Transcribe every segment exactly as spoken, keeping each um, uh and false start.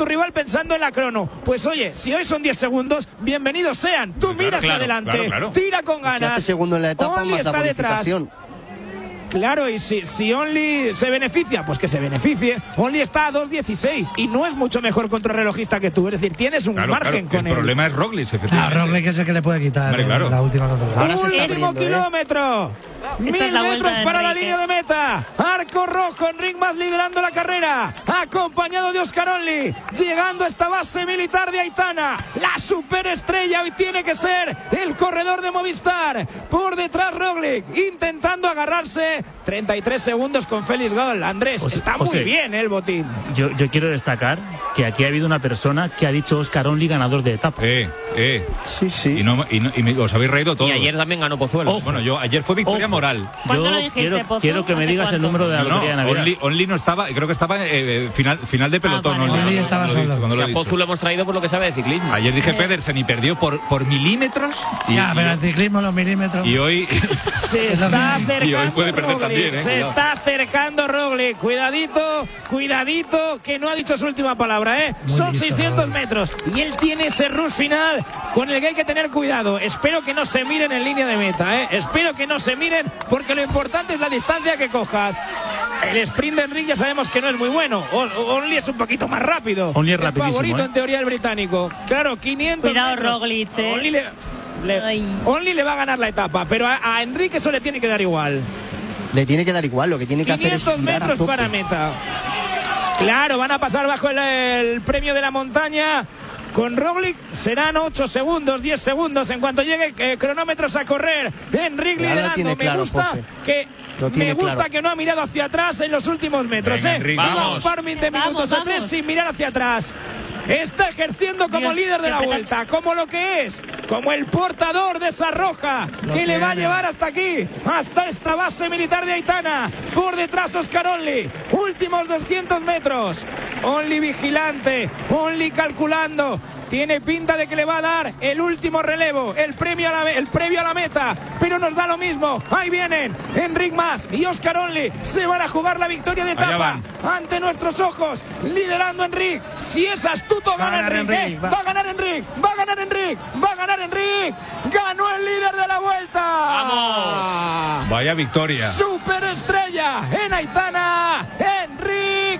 tu rival pensando en la crono. Pues oye, si hoy son diez segundos, bienvenidos sean. Tú mira hacia adelante, claro, claro. Tira con ganas. Si hace segundo en la etapa, Only más la está detrás. Claro, y si, si Only se beneficia, pues que se beneficie. Only está a dos dieciséis y no es mucho mejor contrarrelojista que tú. Es decir, tienes un claro, margen claro. con el él. El problema es Roglic, efectivamente. Ah, Roglic es el que le puede quitar Vale, claro. la última contrarreloj. Último kilómetro. Mil es la metros de para la Enrique. línea de meta. Arco rojo, Enric Mas liderando la carrera, acompañado de Oscar Only, llegando a esta base militar de Aitana. La superestrella hoy tiene que ser el corredor de Movistar. Por detrás Roglic, intentando agarrarse. treinta y tres segundos con Félix Gol. Andrés, José, está José, muy bien el botín. Yo, yo quiero destacar que aquí ha habido una persona que ha dicho Oscar Only ganador de etapa. Eh, eh. Sí, sí. Y, no, y, no, y me, os habéis reído todos. Y ayer también ganó Pozuelo. Ojo. Bueno, yo ayer fue victoria Ojo. moral. ¿Cuándo Yo lo dijiste, quiero, Pozo? quiero que me ¿Hace digas el cuánto? número de la No, lotería de no, Navidad. Only, Only no estaba, creo que estaba eh, final, final de pelotón. Ah, vale, Only, Only no, estaba no lo he solo. dicho, cuando lo he A dicho. Pozu lo hemos traído por lo que sabe de ciclismo. Ayer dije Pedersen y perdió por, por milímetros. Y, Ya, pero y- el ciclismo, los milímetros. y hoy Se Es lo está mismo. acercando Y hoy puede perder Roglic, también, eh, se cuidado. está acercando Roglic. Cuidadito, cuidadito, que no ha dicho su última palabra, ¿eh? Muy Son listo, seiscientos Roglic. metros y él tiene ese rush final con el que hay que tener cuidado. Espero que no se miren en línea de meta, ¿eh? Espero que no se miren porque lo importante es la distancia que cojas. El sprint de Enric ya sabemos que no es muy bueno. O- Only es un poquito más rápido. Only es el rapidísimo, favorito ¿eh? en teoría el británico. Claro, quinientos Cuidado, metros. Roglic, ¿eh? Only le, le- Ay. Only le va a ganar la etapa, pero a, a Enric eso le tiene que dar igual. Le tiene que dar igual, lo que tiene que hacer es quinientos tirar a metros tope. para meta. Claro, van a pasar bajo el, el premio de la montaña. Con Roglic serán ocho segundos, diez segundos en cuanto llegue eh, cronómetros a correr. Enric Claro, lo liderando. tiene Me claro, gusta José. que Lo me tiene gusta claro. que no ha mirado hacia atrás en los últimos metros. Venga, eh. Enric, Lleva vamos. un farming de Vamos, minutos o tres vamos. sin mirar hacia atrás. Está ejerciendo como Dios, líder de qué la peta- vuelta, como lo que es, como el portador de esa roja que le va a llevar hasta aquí, hasta esta base militar de Aitana. Por detrás Oscar Only, últimos doscientos metros. Only vigilante, Only calculando. Tiene pinta de que le va a dar el último relevo, el premio a la, el previo a la meta, pero nos da lo mismo. Ahí vienen Enric Mas y Oscar Only, se van a jugar la victoria de Allá etapa ante nuestros ojos, liderando Enric. Si es astuto, Va a gana ganar Enric, ¿eh? Enric, va. va a ganar Enric, va a ganar Enric, va a ganar Enric. Ganó el líder de la vuelta. ¡Vamos! vaya victoria. Superestrella en Aitana, Enric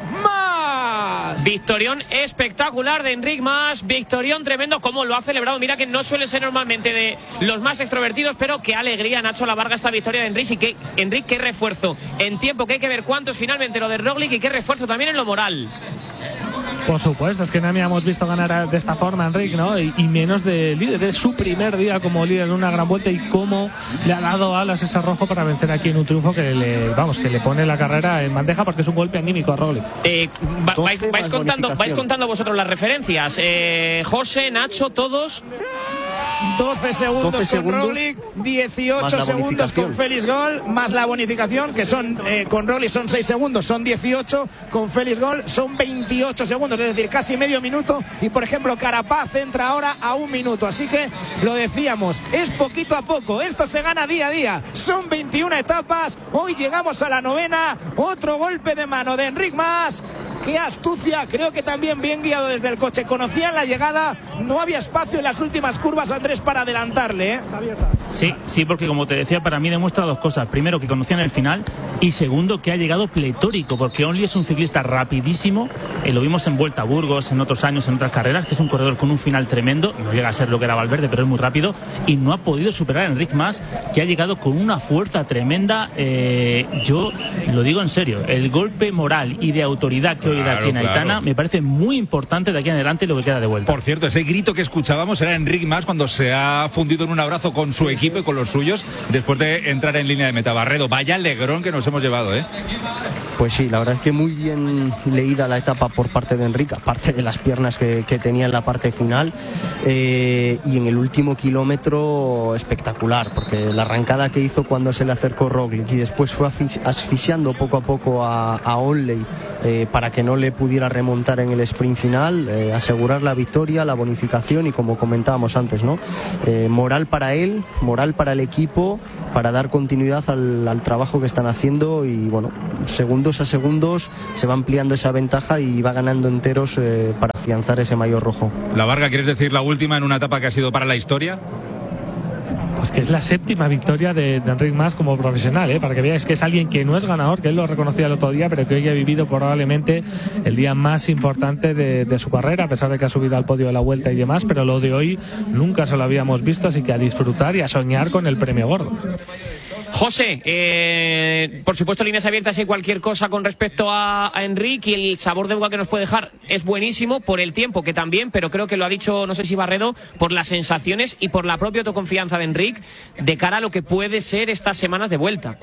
Mas. Victorión espectacular de Enric Mas, victorión tremendo como lo ha celebrado. Mira que no suele ser normalmente de los más extrovertidos, pero qué alegría, Nacho La Varga, esta victoria de Enric. Y que Enric, qué refuerzo en tiempo, que hay que ver cuántos finalmente lo de Roglic, y qué refuerzo también en lo moral. Por supuesto, es que no habíamos visto ganar de esta forma a Enric, ¿no? Y, y menos de líder, es su primer día como líder en una gran vuelta, y cómo le ha dado alas ese rojo para vencer aquí en un triunfo que le, vamos, que le pone la carrera en bandeja, porque es un golpe anímico a Roglic. Eh, va- doce vais, vais más contando, bonificación. vais contando vosotros las referencias. Eh, José, Nacho, todos. doce segundos doce con segundos, Roglic, más dieciocho la segundos bonificación. con Félix Gol, más la bonificación, que son eh, con Roglic son seis segundos, son dieciocho, con Félix Gol son veintiocho segundos, es decir, casi medio minuto. Y por ejemplo, Carapaz entra ahora a un minuto, así que lo decíamos, es poquito a poco, esto se gana día a día. Son veintiuna etapas, hoy llegamos a la novena, otro golpe de mano de Enric Mas. Qué astucia, creo que también bien guiado desde el coche. Conocían la llegada, no había espacio en las últimas curvas, Andrés, para adelantarle, ¿eh? Sí, sí, porque como te decía, para mí demuestra dos cosas. Primero, que conocían el final, y segundo, que ha llegado pletórico, porque Only es un ciclista rapidísimo. Eh, lo vimos en Vuelta a Burgos, en otros años, en otras carreras, que es un corredor con un final tremendo. No llega a ser lo que era Valverde, pero es muy rápido, y no ha podido superar a Enric Mas, que ha llegado con una fuerza tremenda. Eh, yo lo digo en serio, el golpe moral y de autoridad que hoy da Claro, aquí en Aitana, claro. me parece muy importante de aquí en adelante lo que queda de vuelta. Por cierto, ese grito que escuchábamos era Enric Mas cuando se ha fundido en un abrazo con su equipo y con los suyos después de entrar en línea de meta. Barredo, vaya alegrón que nos hemos llevado, ¿eh? Pues sí, la verdad es que muy bien leída la etapa por parte de Enric, aparte de las piernas que, que tenía en la parte final, eh, y en el último kilómetro espectacular, porque la arrancada que hizo cuando se le acercó Roglic y después fue asfix- asfixiando poco a poco a, a Onley eh, para que no le pudiera remontar en el sprint final, eh, asegurar la victoria, la bonificación y, como comentábamos antes, ¿no? Eh, moral para él, moral para el equipo, para dar continuidad al, al trabajo que están haciendo, y bueno, segundos a segundos se va ampliando esa ventaja y va ganando enteros eh, para afianzar ese maillot rojo. La Varga, ¿quieres decir la última en una etapa que ha sido para la historia? Pues que es la séptima victoria de, de Enric Mas como profesional, ¿eh? Para que veáis que es alguien que no es ganador, que él lo reconocía el otro día, pero que hoy ha vivido probablemente el día más importante de, de su carrera, a pesar de que ha subido al podio de la Vuelta y demás, pero lo de hoy nunca se lo habíamos visto, así que a disfrutar y a soñar con el premio gordo. José, eh, por supuesto, líneas abiertas y cualquier cosa con respecto a, a Enric, y el sabor de boca que nos puede dejar es buenísimo por el tiempo que también, pero creo que lo ha dicho, no sé si Barredo, por las sensaciones y por la propia autoconfianza de Enric de cara a lo que puede ser estas semanas de Vuelta.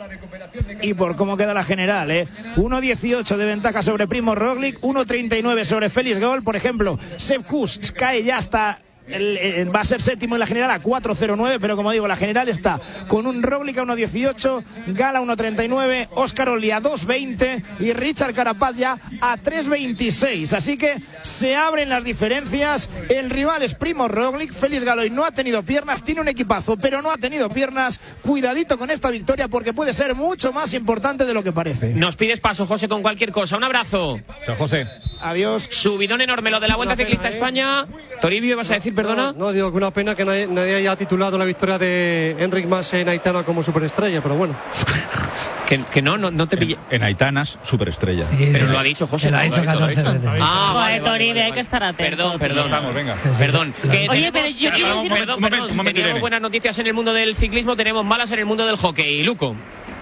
Y por cómo queda la general, ¿eh? uno dieciocho de ventaja sobre Primož Roglič, uno treinta y nueve sobre Felix Gol. Por ejemplo, Sepp Kuss cae ya hasta... El, el, va a ser séptimo en la general a cuatro cero nueve, pero como digo, la general está con un Roglič a uno dieciocho, Gala a uno treinta y nueve, Óscar Ollí a dos veinte y Richard Carapaz ya a tres veintiséis. Así que se abren las diferencias. El rival es Primož Roglič. Félix Galoy no ha tenido piernas, tiene un equipazo, pero no ha tenido piernas. Cuidadito con esta victoria porque puede ser mucho más importante de lo que parece. Nos pides paso, José, con cualquier cosa. Un abrazo. Chao, José. Adiós. Subidón enorme lo de la Vuelta Ciclista España. Toribio, ¿vas a decir, perdona? No, no, digo que una pena que nadie, nadie haya titulado la victoria de Enric Mas en Aitana como superestrella, pero bueno. Que, que no, no, no te pillé. En, en Aitanas, superestrella. Sí, pero lo ha dicho José. Lo ha dicho catorce veces. Ah, Joder, vale, vale, Toribio, vale, hay que estar atento. Perdón, perdón. Estamos, venga. Perdón. Que Oye, tenemos, pero yo quiero perdón, decir- perdón, Un momento, perdón. un momento, Teníamos Irene. buenas noticias en el mundo del ciclismo, tenemos malas en el mundo del hockey. Luco.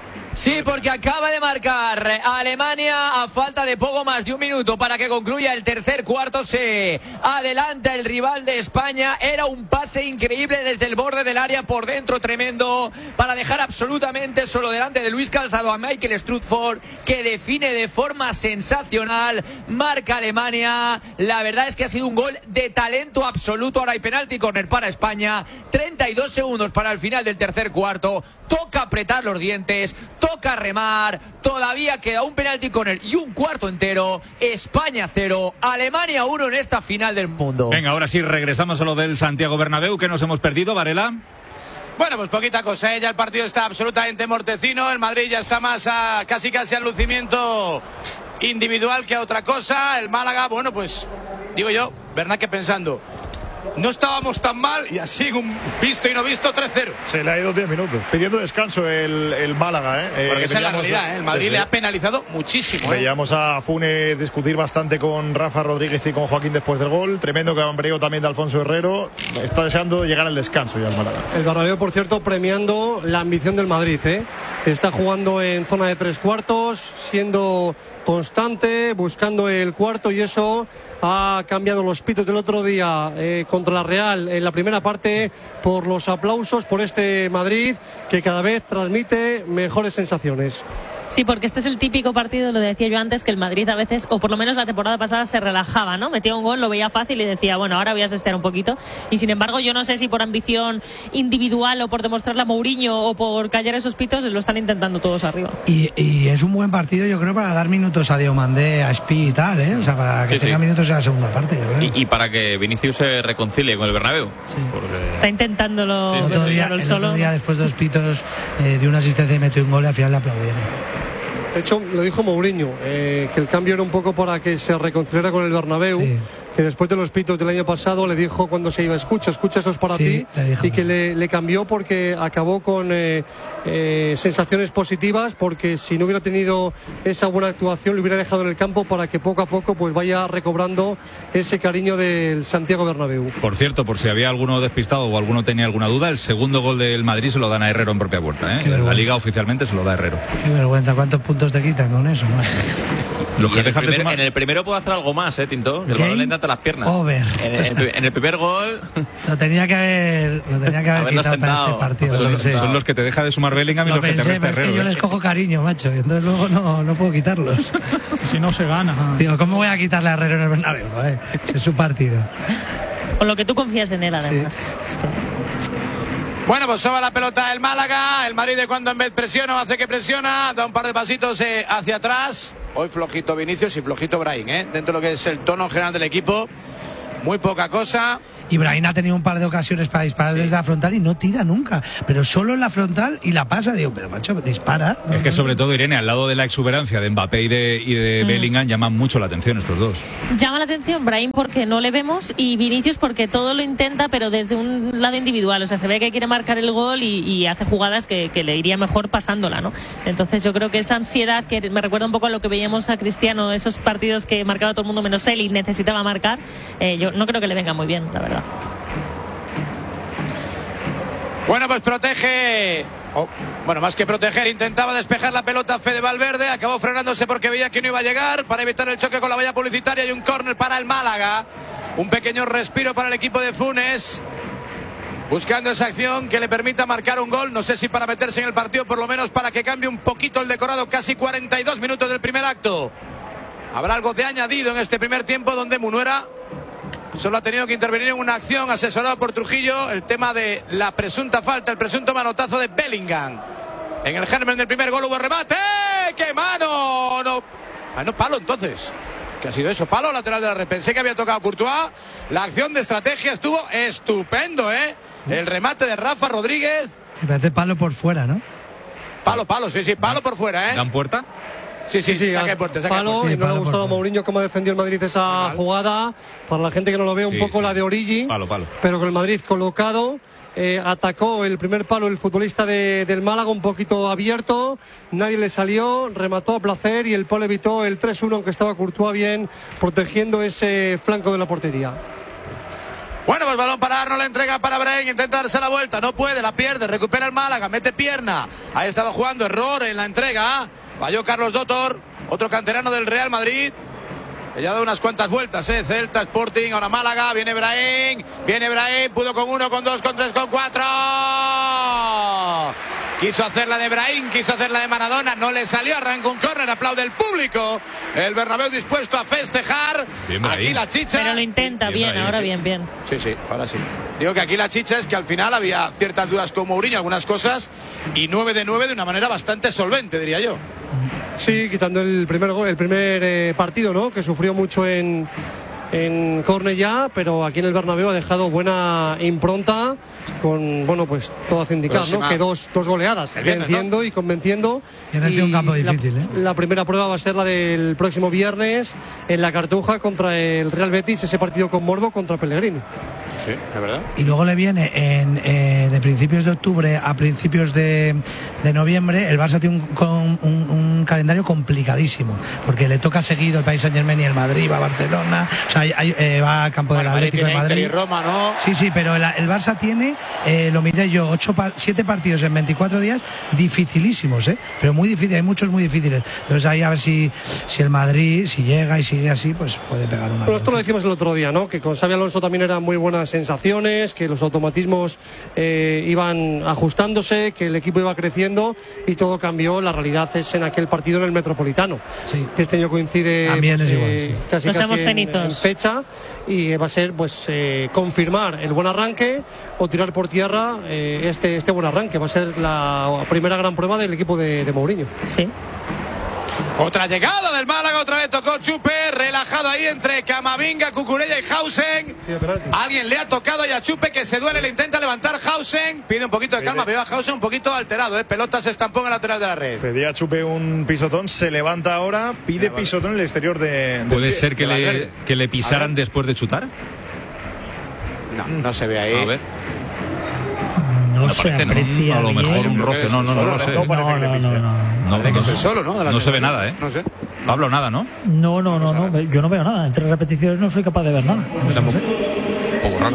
Sí, porque acaba de marcar Alemania a falta de poco más de un minuto para que concluya el tercer cuarto. Se adelanta el rival de España. Era un pase increíble desde el borde del área por dentro, tremendo, para dejar absolutamente solo delante de Luis Calzado a Michael Strutford, que define de forma sensacional. Marca Alemania. La verdad es que ha sido un gol de talento absoluto. Ahora hay penalti corner para España. treinta y dos segundos para el final del tercer cuarto. Toca apretar los dientes, toca remar, todavía queda un penalti corner y un cuarto entero. España cero, Alemania uno en esta final del mundo. Venga, ahora sí, regresamos a lo del Santiago Bernabéu, que nos hemos perdido, Varela. Bueno, pues poquita cosa, ¿eh? Ya el partido está absolutamente mortecino, el Madrid ya está más a, casi casi al lucimiento individual que a otra cosa. El Málaga, bueno, pues digo yo, Bernat, pensando, no estábamos tan mal y así un visto y no visto tres cero. Se le ha ido diez minutos, pidiendo descanso el, el Málaga, ¿eh? Porque eh, esa es la realidad, ¿eh? El Madrid sí, le ha penalizado muchísimo, ¿eh? Veíamos a Funes discutir bastante con Rafa Rodríguez y con Joaquín después del gol. Tremendo cambreo también de Alfonso Herrero. Está deseando llegar al descanso ya el Málaga. El Bernabéu, por cierto, premiando la ambición del Madrid, ¿eh? Está jugando en zona de tres cuartos, siendo constante, buscando el cuarto, y eso ha cambiado los pitos del otro día eh, contra la Real en la primera parte por los aplausos por este Madrid que cada vez transmite mejores sensaciones. Sí, porque este es el típico partido, lo decía yo antes, que el Madrid a veces, o por lo menos la temporada pasada, se relajaba, ¿no? Metía un gol, lo veía fácil y decía, bueno, ahora voy a sestear un poquito. Y sin embargo, yo no sé si por ambición individual o por demostrarle a Mourinho o por callar esos pitos, lo están intentando todos arriba. Y, y es un buen partido, yo creo, para dar minutos a Diomandé, a Espi y tal, ¿eh? O sea, para que Sí, tenga sí. minutos en la segunda parte, yo creo. Y, y para que Vinicius se reconcilie con el Bernabéu. Está intentándolo el otro día, el el solo. otro día, después de dos pitos, eh, de una asistencia y metió un gol y al final le aplaudieron. De hecho, lo dijo Mourinho, eh, que el cambio era un poco para que se reconciliara con el Bernabéu, sí. Que después de los pitos del año pasado le dijo cuando se iba, escucha, escucha, esto es para Sí, ti, y que le, le cambió porque acabó con eh, eh, sensaciones positivas, porque si no hubiera tenido esa buena actuación le hubiera dejado en el campo para que poco a poco pues vaya recobrando ese cariño del Santiago Bernabéu. Por cierto, por si había alguno despistado o alguno tenía alguna duda, el segundo gol del Madrid se lo dan a Herrero en propia puerta, ¿eh? La Liga oficialmente se lo da a Herrero. Qué vergüenza, ¿cuántos puntos te quitan con eso? Madre? Los Y que en, el dejan de primer- sumar- en el primero puedo hacer algo más, ¿eh, Tinto? Que el Game balón le entra las piernas. over. En, en el- en el primer gol... Lo tenía que haber, lo tenía que haber Haberlo quitado para sentado. este partido. son, lo pensé. son los que te deja de sumar Bellingham y Lo los que te pensé, resta pero es que Herrero. yo ¿eh? les cojo cariño, macho, y entonces luego no, no puedo quitarlos. Si no se gana. Digo, ¿cómo voy a quitarle a Herrero en el Bernabéu? Joder, es su partido. Con lo que tú confías en él, además. Es que- Bueno, pues soba la pelota el Málaga. El Madrid de cuando en vez presiona o hace que presiona, da un par de pasitos eh, hacia atrás. Hoy flojito Vinicius y flojito Brahim, ¿eh? Dentro de lo que es el tono general del equipo. Muy poca cosa. Y Brahim ha tenido un par de ocasiones para disparar sí. desde la frontal y no tira nunca. Pero solo en la frontal y la pasa. Digo, pero macho, dispara. Es que sobre todo, Irene, al lado de la exuberancia de Mbappé y de, y de mm. Bellingham, llaman mucho la atención estos dos. Llama la atención Brahim porque no le vemos y Vinicius porque todo lo intenta, pero desde un lado individual. O sea, se ve que quiere marcar el gol y, y hace jugadas que, que le iría mejor pasándola, ¿no? Entonces yo creo que esa ansiedad que me recuerda un poco a lo que veíamos a Cristiano, esos partidos que marcaba todo el mundo menos él y necesitaba marcar, eh, yo no creo que le venga muy bien, la verdad. Bueno, pues protege. Oh, bueno, más que proteger, intentaba despejar la pelota Fede Valverde, acabó frenándose porque veía que no iba a llegar para evitar el choque con la valla publicitaria y un córner para el Málaga. Un pequeño respiro para el equipo de Funes, buscando esa acción que le permita marcar un gol, no sé si para meterse en el partido, por lo menos para que cambie un poquito el decorado, casi cuarenta y dos minutos del primer acto. Habrá algo de añadido en este primer tiempo donde Munuera solo ha tenido que intervenir en una acción asesorado por Trujillo, el tema de la presunta falta, el presunto manotazo de Bellingham. En el germen del primer gol hubo remate. ¡Qué mano! No, ah, no, palo entonces. ¿Qué ha sido eso? Palo lateral de la red. Pensé que había tocado Courtois. La acción de estrategia estuvo estupendo, ¿eh? El remate de Rafa Rodríguez. Me parece palo por fuera, ¿no? Palo, palo, sí, sí, palo por fuera, ¿eh? ¿Dan puerta? Sí, sí, sí, sí, saque puerta, saque palo, puerta. y no le ha gustado a Mourinho cómo defendió el Madrid esa Real. jugada. Para la gente que no lo ve, un sí, poco sí. la de Origi. Palo, palo. Pero con el Madrid colocado, eh, atacó el primer palo el futbolista de, del Málaga, un poquito abierto. Nadie le salió, remató a placer y el palo evitó el tres uno, aunque estaba Courtois bien protegiendo ese flanco de la portería. Bueno, pues balón para Arnold, la entrega para Brahim, intenta darse la vuelta, no puede, la pierde, recupera el Málaga, mete pierna. Ahí estaba jugando, error en la entrega. Falló Carlos Dotor, otro canterano del Real Madrid. Ya ha dado unas cuantas vueltas, ¿eh? Celta, Sporting, ahora Málaga, viene Brahim, viene Brahim, pudo con uno, con dos, con tres, con cuatro. Quiso hacer la de Brahim, quiso hacer la de Maradona, no le salió, arranca un córner, aplaude el público. El Bernabéu dispuesto a festejar. Bien, aquí la chicha. Pero lo intenta bien, bien Brahim, ahora sí. bien, bien. Sí, sí, ahora sí. Digo que aquí la chicha es que al final había ciertas dudas con Mourinho, algunas cosas, y nueve de nueve de una manera bastante solvente, diría yo. Sí, quitando el primer gol, el primer eh, partido, ¿no? Que sufrió mucho en, en Cornellá, pero aquí en el Bernabéu ha dejado buena impronta con, bueno, pues todo hace indicar, ¿no? Que dos, dos goleadas, viernes, venciendo, ¿no? Y convenciendo. Y en este un campo difícil, la, ¿eh? La primera prueba va a ser la del próximo viernes en la Cartuja contra el Real Betis, ese partido con morbo contra Pellegrini. Sí, es verdad. Y luego le viene en, eh, de principios de octubre a principios de, de noviembre. El Barça tiene un, un, un, un calendario complicadísimo, porque le toca seguido el Paris Saint-Germain y el Madrid, va a Barcelona, o sea, hay, hay, eh, va al campo bueno, del Atlético de Madrid. Inter y Roma, ¿no? Sí, sí, pero el, el Barça tiene, eh, lo miré yo, ocho, siete partidos en veinticuatro días, dificilísimos, ¿eh? Pero muy difíciles, hay muchos muy difíciles. Entonces ahí a ver si, si el Madrid, si llega y sigue así, pues puede pegar una. Pero esto lo decimos el otro día, ¿no? Que con Xabi Alonso también eran muy buenas sensaciones, que los automatismos eh, iban ajustándose, que el equipo iba creciendo y todo cambió. La realidad es en aquel partido en el Metropolitano. Sí. Que este año coincide también pues, es igual, eh, sí. casi, Nos casi en, cenizos. en fecha, y va a ser pues eh, confirmar el buen arranque o tirar por tierra eh, este, este buen arranque. Va a ser la primera gran prueba del equipo de, de Mourinho. Sí. Otra llegada del Málaga, otra vez tocó Chupe, relajado ahí entre Camavinga, Cucurella y Hausen. Alguien le ha tocado y a Chupe, que se duele, le intenta levantar Hausen, pide un poquito de calma, veo a Hausen un poquito alterado, ¿eh? Pelota se estampó en el lateral de la red. Pedía a Chupe un pisotón, se levanta ahora, pide vale. pisotón en el exterior de... ¿Puede de ser que le, que le pisaran después de chutar? No, no se ve ahí. A ver. No se aprecia. A lo mejor un roce, no, no, no, no, no, no, no, no, no. No, no, que es el solo, ¿no? No se ve nada, ¿eh? No sé. Pablo, nada, ¿no? No, no, no, no, yo no veo nada. Entre repeticiones no soy capaz de ver nada. No, tampoco. Un poco raro.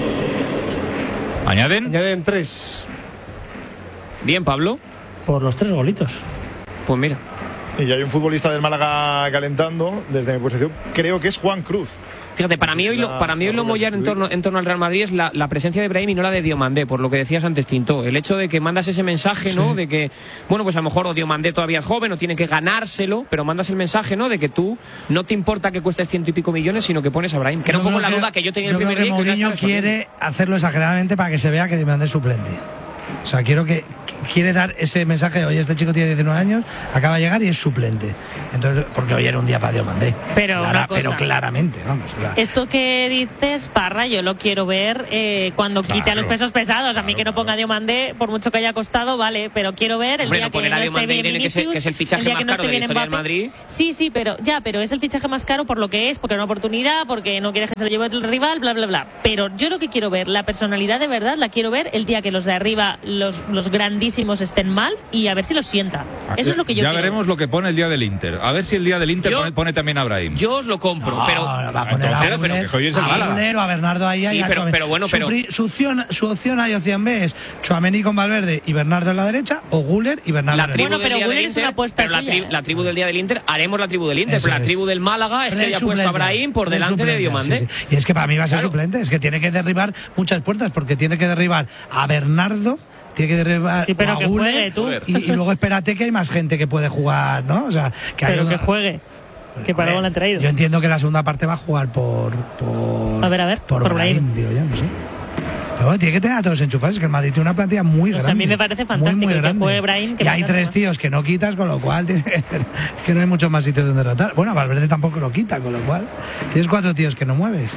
¿Añaden? Añaden tres. Bien, Pablo. Por los tres golitos. Pues mira. Y ya hay un futbolista del Málaga calentando, desde mi posición, creo que es Juan Cruz. Fíjate, para mí hoy lo, para mí hoy lo mollar en torno, en torno al Real Madrid es la, la presencia de Brahim y no la de Diomandé, por lo que decías antes, Tinto. El hecho de que mandas ese mensaje, ¿no? Sí. De que, bueno, pues a lo mejor Diomandé todavía es joven o tiene que ganárselo, pero mandas el mensaje, ¿no? De que tú no te importa que cuestes ciento y pico millones, sino que pones a Brahim. Que era un poco la duda que yo tenía en el primer día. Mourinho quiere hacerlo exageradamente para que se vea que Diomandé es suplente. O sea, quiero que, quiere dar ese mensaje, oye, este chico tiene diecinueve años, acaba de llegar y es suplente. Entonces, porque hoy era un día para Diomandé. Pero, Clara, una cosa, pero claramente, vamos. O sea. Esto que dices, Parra, yo lo quiero ver eh, cuando quite Claro, a los pesos pesados. A mí que no ponga Diomandé, por mucho que haya costado, vale, pero quiero ver el Hombre, día no que poner a no esté Diomandé, bien Irene, que es el- Vinicius, que es el fichaje día más que no caro esté de la bien historia del Mbappé. Madrid. Sí, sí, pero ya, pero es el fichaje más caro por lo que es, porque es una oportunidad, porque no quieres que se lo lleve el rival, bla, bla, bla. Pero yo lo que quiero ver, la personalidad de verdad, la quiero ver el día que los de arriba, los, los grandísimos estén mal y a ver si los sienta. Eso es lo que yo ya quiero. veremos lo que pone el día del Inter. A ver si el día del Inter Yo- pone, pone también a Brahim. Yo os lo compro, No, pero. va a poner Entonces, a pero Guller, que hoy es el a Málaga. Guller o a Bernardo ahí. Sí, ahí, a pero- Tchouaméni. pero bueno, Su pero- pri- Su opción, su opción hay opción B es Tchouaméni con Valverde y Bernardo en la derecha, o Guller y Bernardo La en la tribu derecha. Bueno, del pero día Guller del es Inter, una apuesta pero la, suya, tri- ¿eh? la tribu del día del Inter, haremos la tribu del Inter, Eso pero la es. tribu del Málaga es que Tres haya puesto a suplentes. Brahim por Tres delante de suplentes, Diomandé. sí, sí. Y es que para mí va a ser Claro. suplente, es que tiene que derribar muchas puertas, porque tiene que derribar a Bernardo, tiene que derribar Sí, pero a que Guller, juegue tú. y, y luego espérate que hay más gente que puede jugar, ¿no? O sea, que hay Pero una- que juegue. Que para algo le han traído. Yo entiendo que la segunda parte va a jugar por por A ver, a ver, por, por Brahim, Brahim. digo yo, no sé. Pero bueno, tiene que tener a todos enchufados, es que el Madrid tiene una plantilla muy O sea, grande. a mí me parece muy, fantástico muy que grande. juegue Brahim, que y me hay encanta tres más. tíos que no quitas, con lo cual tiene- es que no hay muchos más sitios donde rotar. Bueno, Valverde tampoco lo quita, con lo cual tienes cuatro tíos que no mueves.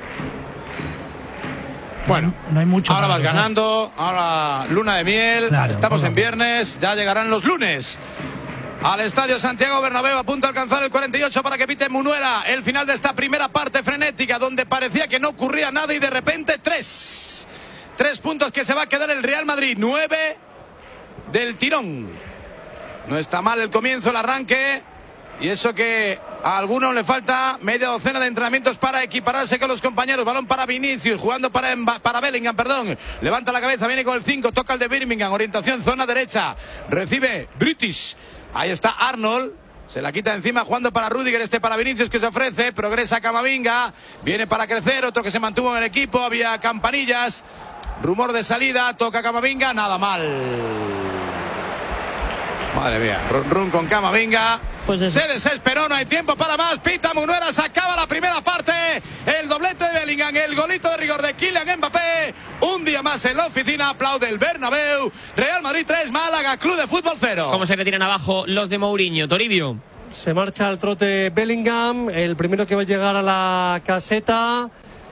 Bueno, no hay mucho. ahora para vas rotar. ganando, ahora luna de miel, Claro, estamos vamos. en viernes, ya llegarán los lunes. Al estadio Santiago Bernabéu, a punto de alcanzar el cuarenta y ocho para que pite Munuera. El final de esta primera parte frenética, donde parecía que no ocurría nada y de repente tres. Tres puntos que se va a quedar el Real Madrid. Nueve del tirón. No está mal el comienzo, el arranque. Y eso que a algunos le falta media docena de entrenamientos para equipararse con los compañeros. Balón para Vinicius, jugando para, Emba- para Bellingham, perdón. Levanta la cabeza, viene con el cinco, toca el de Birmingham, orientación zona derecha. Recibe British. Ahí está Arnold. Se la quita encima jugando para Rüdiger, este para Vinicius que se ofrece. Progresa Camavinga. Viene para crecer, otro que se mantuvo en el equipo. Había campanillas. Rumor de salida, toca Camavinga, nada mal. Madre mía, run, run con Camavinga. Pues eso. Se desesperó, no hay tiempo para más. Pita Munuera, se acaba la primera parte. El doblete de Bellingham, el golito de rigor de Kylian Mbappé. Un día más en la oficina, aplaude el Bernabéu. Real Madrid tres, Málaga, Club de Fútbol cero. ¿Cómo se retiran abajo los de Mourinho? Toribio. Se marcha al trote Bellingham, el primero que va a llegar a la caseta.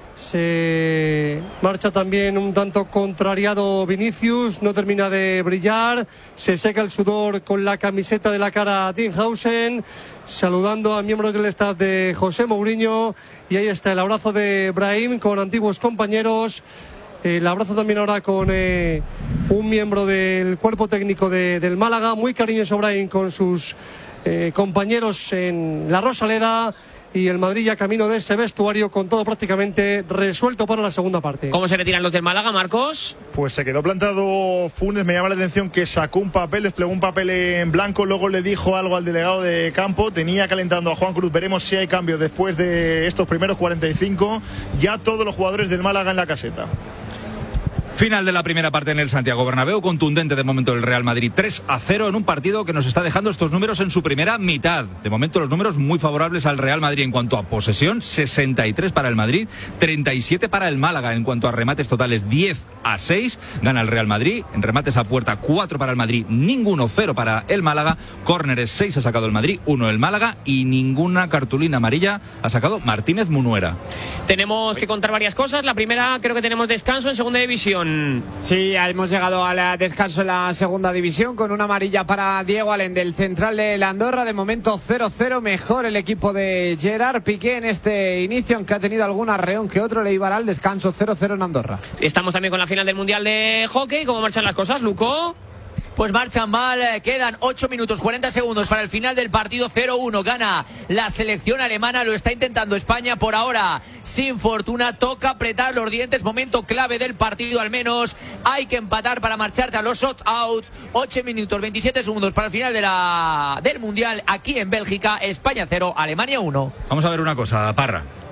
Se marcha también un tanto contrariado Vinicius, no termina de brillar. Se seca el sudor con la camiseta de la cara Dinhausen, saludando a miembros del staff de José Mourinho. Y ahí está el abrazo de Brahim con antiguos compañeros. El abrazo también ahora con eh, un miembro del cuerpo técnico de, del Málaga. Muy cariñoso Brahim con sus eh, compañeros en la Rosaleda. Y el Madrid ya camino de ese vestuario con todo prácticamente resuelto para la segunda parte. ¿Cómo se retiran los del Málaga, Marcos? Pues se quedó plantado Funes, me llama la atención que sacó un papel, desplegó un papel en blanco, luego le dijo algo al delegado de campo, tenía calentando a Juan Cruz, veremos si hay cambios después de estos primeros cuarenta y cinco, ya todos los jugadores del Málaga en la caseta. Final de la primera parte en el Santiago Bernabéu, contundente de momento el Real Madrid tres a cero en un partido que nos está dejando estos números en su primera mitad. De momento los números muy favorables al Real Madrid en cuanto a posesión, sesenta y tres para el Madrid, treinta y siete para el Málaga. En cuanto a remates totales, diez a seis gana el Real Madrid. En remates a puerta, cuatro para el Madrid, ninguno, cero para el Málaga. Córneres, seis ha sacado el Madrid, uno el Málaga y ninguna cartulina amarilla ha sacado Martínez Munuera. Tenemos que contar varias cosas. La primera, creo que tenemos descanso en segunda división. Sí, hemos llegado al descanso en la segunda división con una amarilla para Diego Allen del central de la Andorra. De momento cero cero, mejor el equipo de Gerard Piqué en este inicio, aunque ha tenido algún arreón que otro, le iba al descanso cero cero en Andorra. Estamos también con la final del Mundial de Hockey. ¿Cómo marchan las cosas, Luco? Pues marchan mal, quedan ocho minutos cuarenta segundos para el final del partido. Cero uno gana la selección alemana, lo está intentando España por ahora sin fortuna, toca apretar los dientes, momento clave del partido al menos, hay que empatar para marcharte a los shot-outs. Ocho minutos veintisiete segundos para el final de la, del Mundial aquí en Bélgica. España cero, Alemania uno. Vamos a ver una cosa, Parra.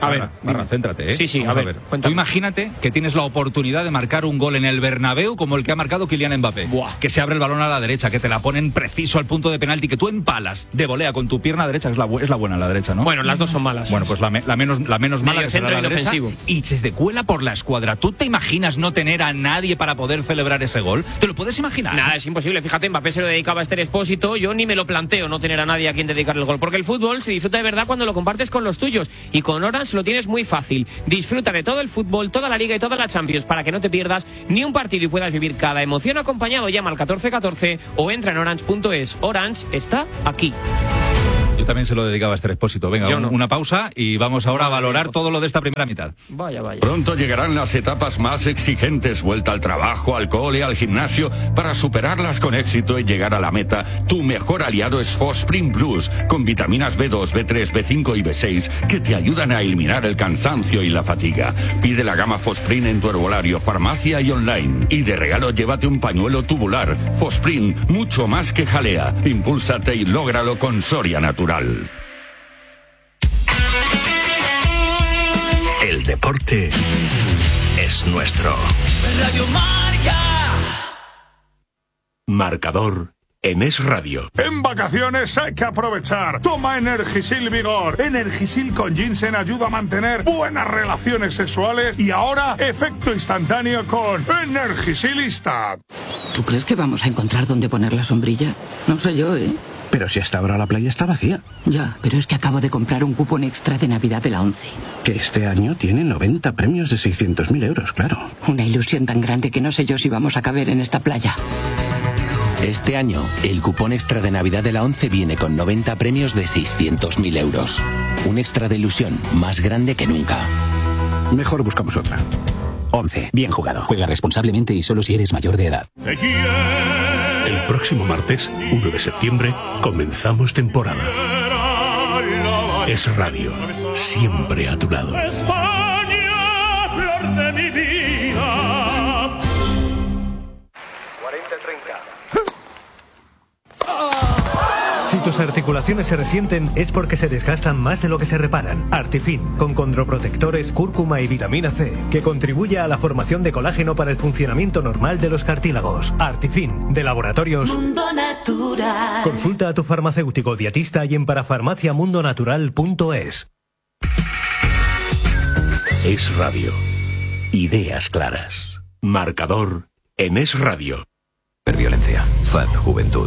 A ver, Barra, Barra, céntrate, ¿eh? Sí, sí, Vamos a ver, Tú imagínate que tienes la oportunidad de marcar un gol en el Bernabéu como el que ha marcado Kylian Mbappé. Buah. Que se abre el balón a la derecha, que te la ponen preciso al punto de penalti, que tú empalas de volea con tu pierna derecha, es la, es la buena la derecha, ¿no? Bueno, las dos son malas. Bueno, pues la, me, la menos, la menos mala Medio que será centro la derecha, inofensivo. y se te cuela por la escuadra. ¿Tú te imaginas no tener a nadie para poder celebrar ese gol? ¿Te lo puedes imaginar? Nada, es imposible. Fíjate, Mbappé se lo dedicaba a Esther Expósito. Yo ni me lo planteo no tener a nadie a quien dedicarle el gol. Porque el fútbol se disfruta de verdad cuando lo compartes con los tuyos. Y con Orange lo tienes muy fácil. Disfruta de todo el fútbol, toda la Liga y toda la Champions para que no te pierdas ni un partido y puedas vivir cada emoción acompañado. Llama al catorce catorce o entra en orange punto es. Orange está aquí. Yo también se lo dedicaba a este Expósito. Venga, Yo un- no. una pausa y vamos ahora a valorar todo lo de esta primera mitad. Vaya, vaya. Pronto llegarán las etapas más exigentes, vuelta al trabajo, al cole, al gimnasio. Para superarlas con éxito y llegar a la meta, tu mejor aliado es Fosprin Plus, con vitaminas B dos, B tres, B cinco y B seis que te ayudan a eliminar el cansancio y la fatiga. Pide la gama Fosprin en tu herbolario, farmacia y online. Y de regalo llévate un pañuelo tubular. Fosprin, mucho más que jalea. Impúlsate y lógralo con Soria Natural. El deporte es nuestro. Radio Marca. Marcador en Es Radio. En vacaciones hay que aprovechar. Toma Energisil Vigor. Energisil con ginseng ayuda a mantener buenas relaciones sexuales y ahora efecto instantáneo con Energisil Instant. ¿Tú crees que vamos a encontrar dónde poner la sombrilla? No sé yo, ¿eh? Pero si hasta ahora la playa está vacía. Ya, pero es que acabo de comprar un cupón extra de Navidad de la ONCE. Que este año tiene noventa premios de seiscientos mil euros, claro. Una ilusión tan grande que no sé yo si vamos a caber en esta playa. Este año, el cupón extra de Navidad de la ONCE viene con noventa premios de seiscientos mil euros. Un extra de ilusión más grande que nunca. Mejor buscamos otra. once. Bien jugado. Juega responsablemente y solo si eres mayor de edad. El próximo martes, uno de septiembre, comenzamos temporada. Es Radio, siempre a tu lado. España, flor de mi vida. cuarenta treinta. Si tus articulaciones se resienten es porque se desgastan más de lo que se reparan. Artifin, con condroprotectores, cúrcuma y vitamina C, que contribuye a la formación de colágeno para el funcionamiento normal de los cartílagos. Artifin, de Laboratorios Mundo Natural. Consulta a tu farmacéutico dietista y en parafarmaciamundonatural punto es. Es Radio. Ideas claras. Marcador en Es Radio. Violencia. F A D Juventud.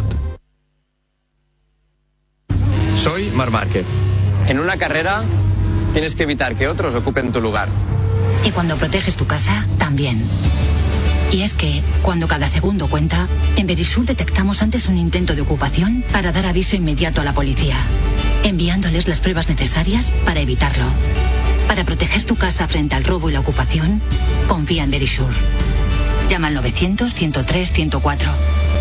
Soy Marc Márquez. En una carrera tienes que evitar que otros ocupen tu lugar. Y cuando proteges tu casa, también. Y es que, cuando cada segundo cuenta, en Verisur detectamos antes un intento de ocupación para dar aviso inmediato a la policía, enviándoles las pruebas necesarias para evitarlo. Para proteger tu casa frente al robo y la ocupación, confía en Verisur. Llama al novecientos, ciento tres, ciento cuatro.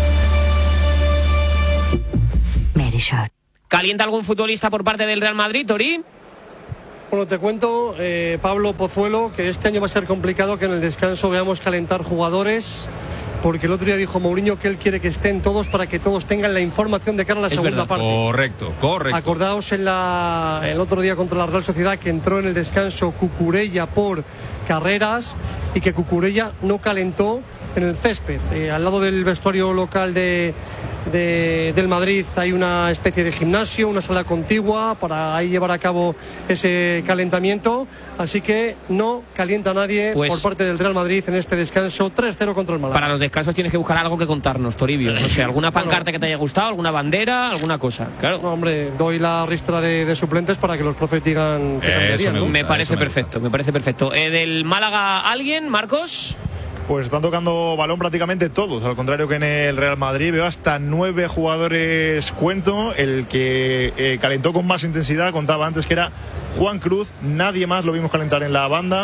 Verisur. ¿Calienta algún futbolista por parte del Real Madrid, Tori? Bueno, te cuento, eh, Pablo Pozuelo, que este año va a ser complicado que en el descanso veamos calentar jugadores, porque el otro día dijo Mourinho que él quiere que estén todos para que todos tengan la información de cara a la Es segunda verdad. parte. Correcto, correcto. Acordaos en la, el otro día contra la Real Sociedad que entró en el descanso Cucurella por Carreras y que Cucurella no calentó en el césped. Eh, al lado del vestuario local de, de- del Madrid hay una especie de gimnasio, una sala contigua para ahí llevar a cabo ese calentamiento. Así que no calienta nadie Pues- por parte del Real Madrid en este descanso tres cero contra el Málaga. Para los descansos tienes que buscar algo que contarnos, Toribio. No sé, alguna pancarta que te haya gustado, alguna bandera, alguna cosa. Claro. No, hombre, doy la ristra de, de suplentes para que los profes digan que cambiarían, ¿no? me parece perfecto, me parece perfecto. Eh, ¿Del Málaga alguien, Marcos? Pues están tocando balón prácticamente todos, al contrario que en el Real Madrid. Veo hasta nueve jugadores, cuento. El que eh, calentó con más intensidad, contaba antes que era Juan Cruz. Nadie más lo vimos calentar en la banda.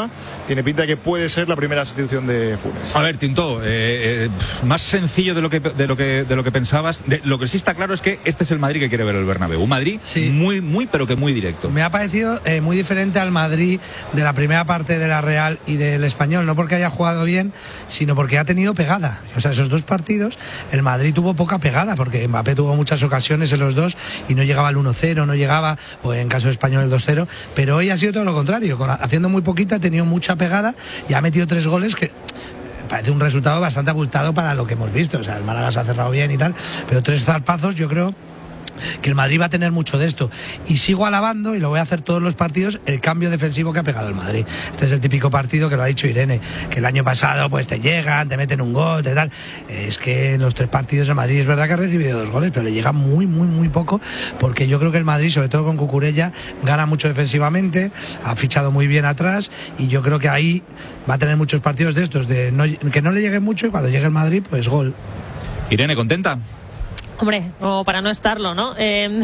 tiene pinta de que puede ser la primera sustitución de Funes. A ver, Tinto, eh, eh, más sencillo de lo que de lo que de lo que pensabas. De, lo que sí está claro es que este es el Madrid que quiere ver el Bernabéu. Un Madrid sí. muy, muy, pero que muy directo. Me ha parecido eh, muy diferente al Madrid de la primera parte de la Real y del Español, no porque haya jugado bien, sino porque ha tenido pegada. O sea, esos dos partidos, el Madrid tuvo poca pegada, porque Mbappé tuvo muchas ocasiones en los dos y no llegaba al uno cero, no llegaba, o en caso de Español el dos cero, pero hoy ha sido todo lo contrario, con, haciendo muy poquita, ha tenido mucha pegada y ha metido tres goles que parece un resultado bastante abultado para lo que hemos visto. O sea, el Málaga se ha cerrado bien y tal, pero tres zarpazos, yo creo que el Madrid va a tener mucho de esto. Y sigo alabando, y lo voy a hacer todos los partidos, el cambio defensivo que ha pegado el Madrid. Este es el típico partido que lo ha dicho Irene, que el año pasado pues te llegan, te meten un gol, te tal. Es que en los tres partidos el Madrid es verdad que ha recibido dos goles, pero le llega muy, muy, muy poco, porque yo creo que el Madrid, sobre todo con Cucurella, gana mucho defensivamente, ha fichado muy bien atrás, y yo creo que ahí va a tener muchos partidos de estos, de no, que no le llegue mucho, y cuando llegue el Madrid, pues gol. Irene, ¿contenta? Hombre, o para no estarlo, ¿no? Eh,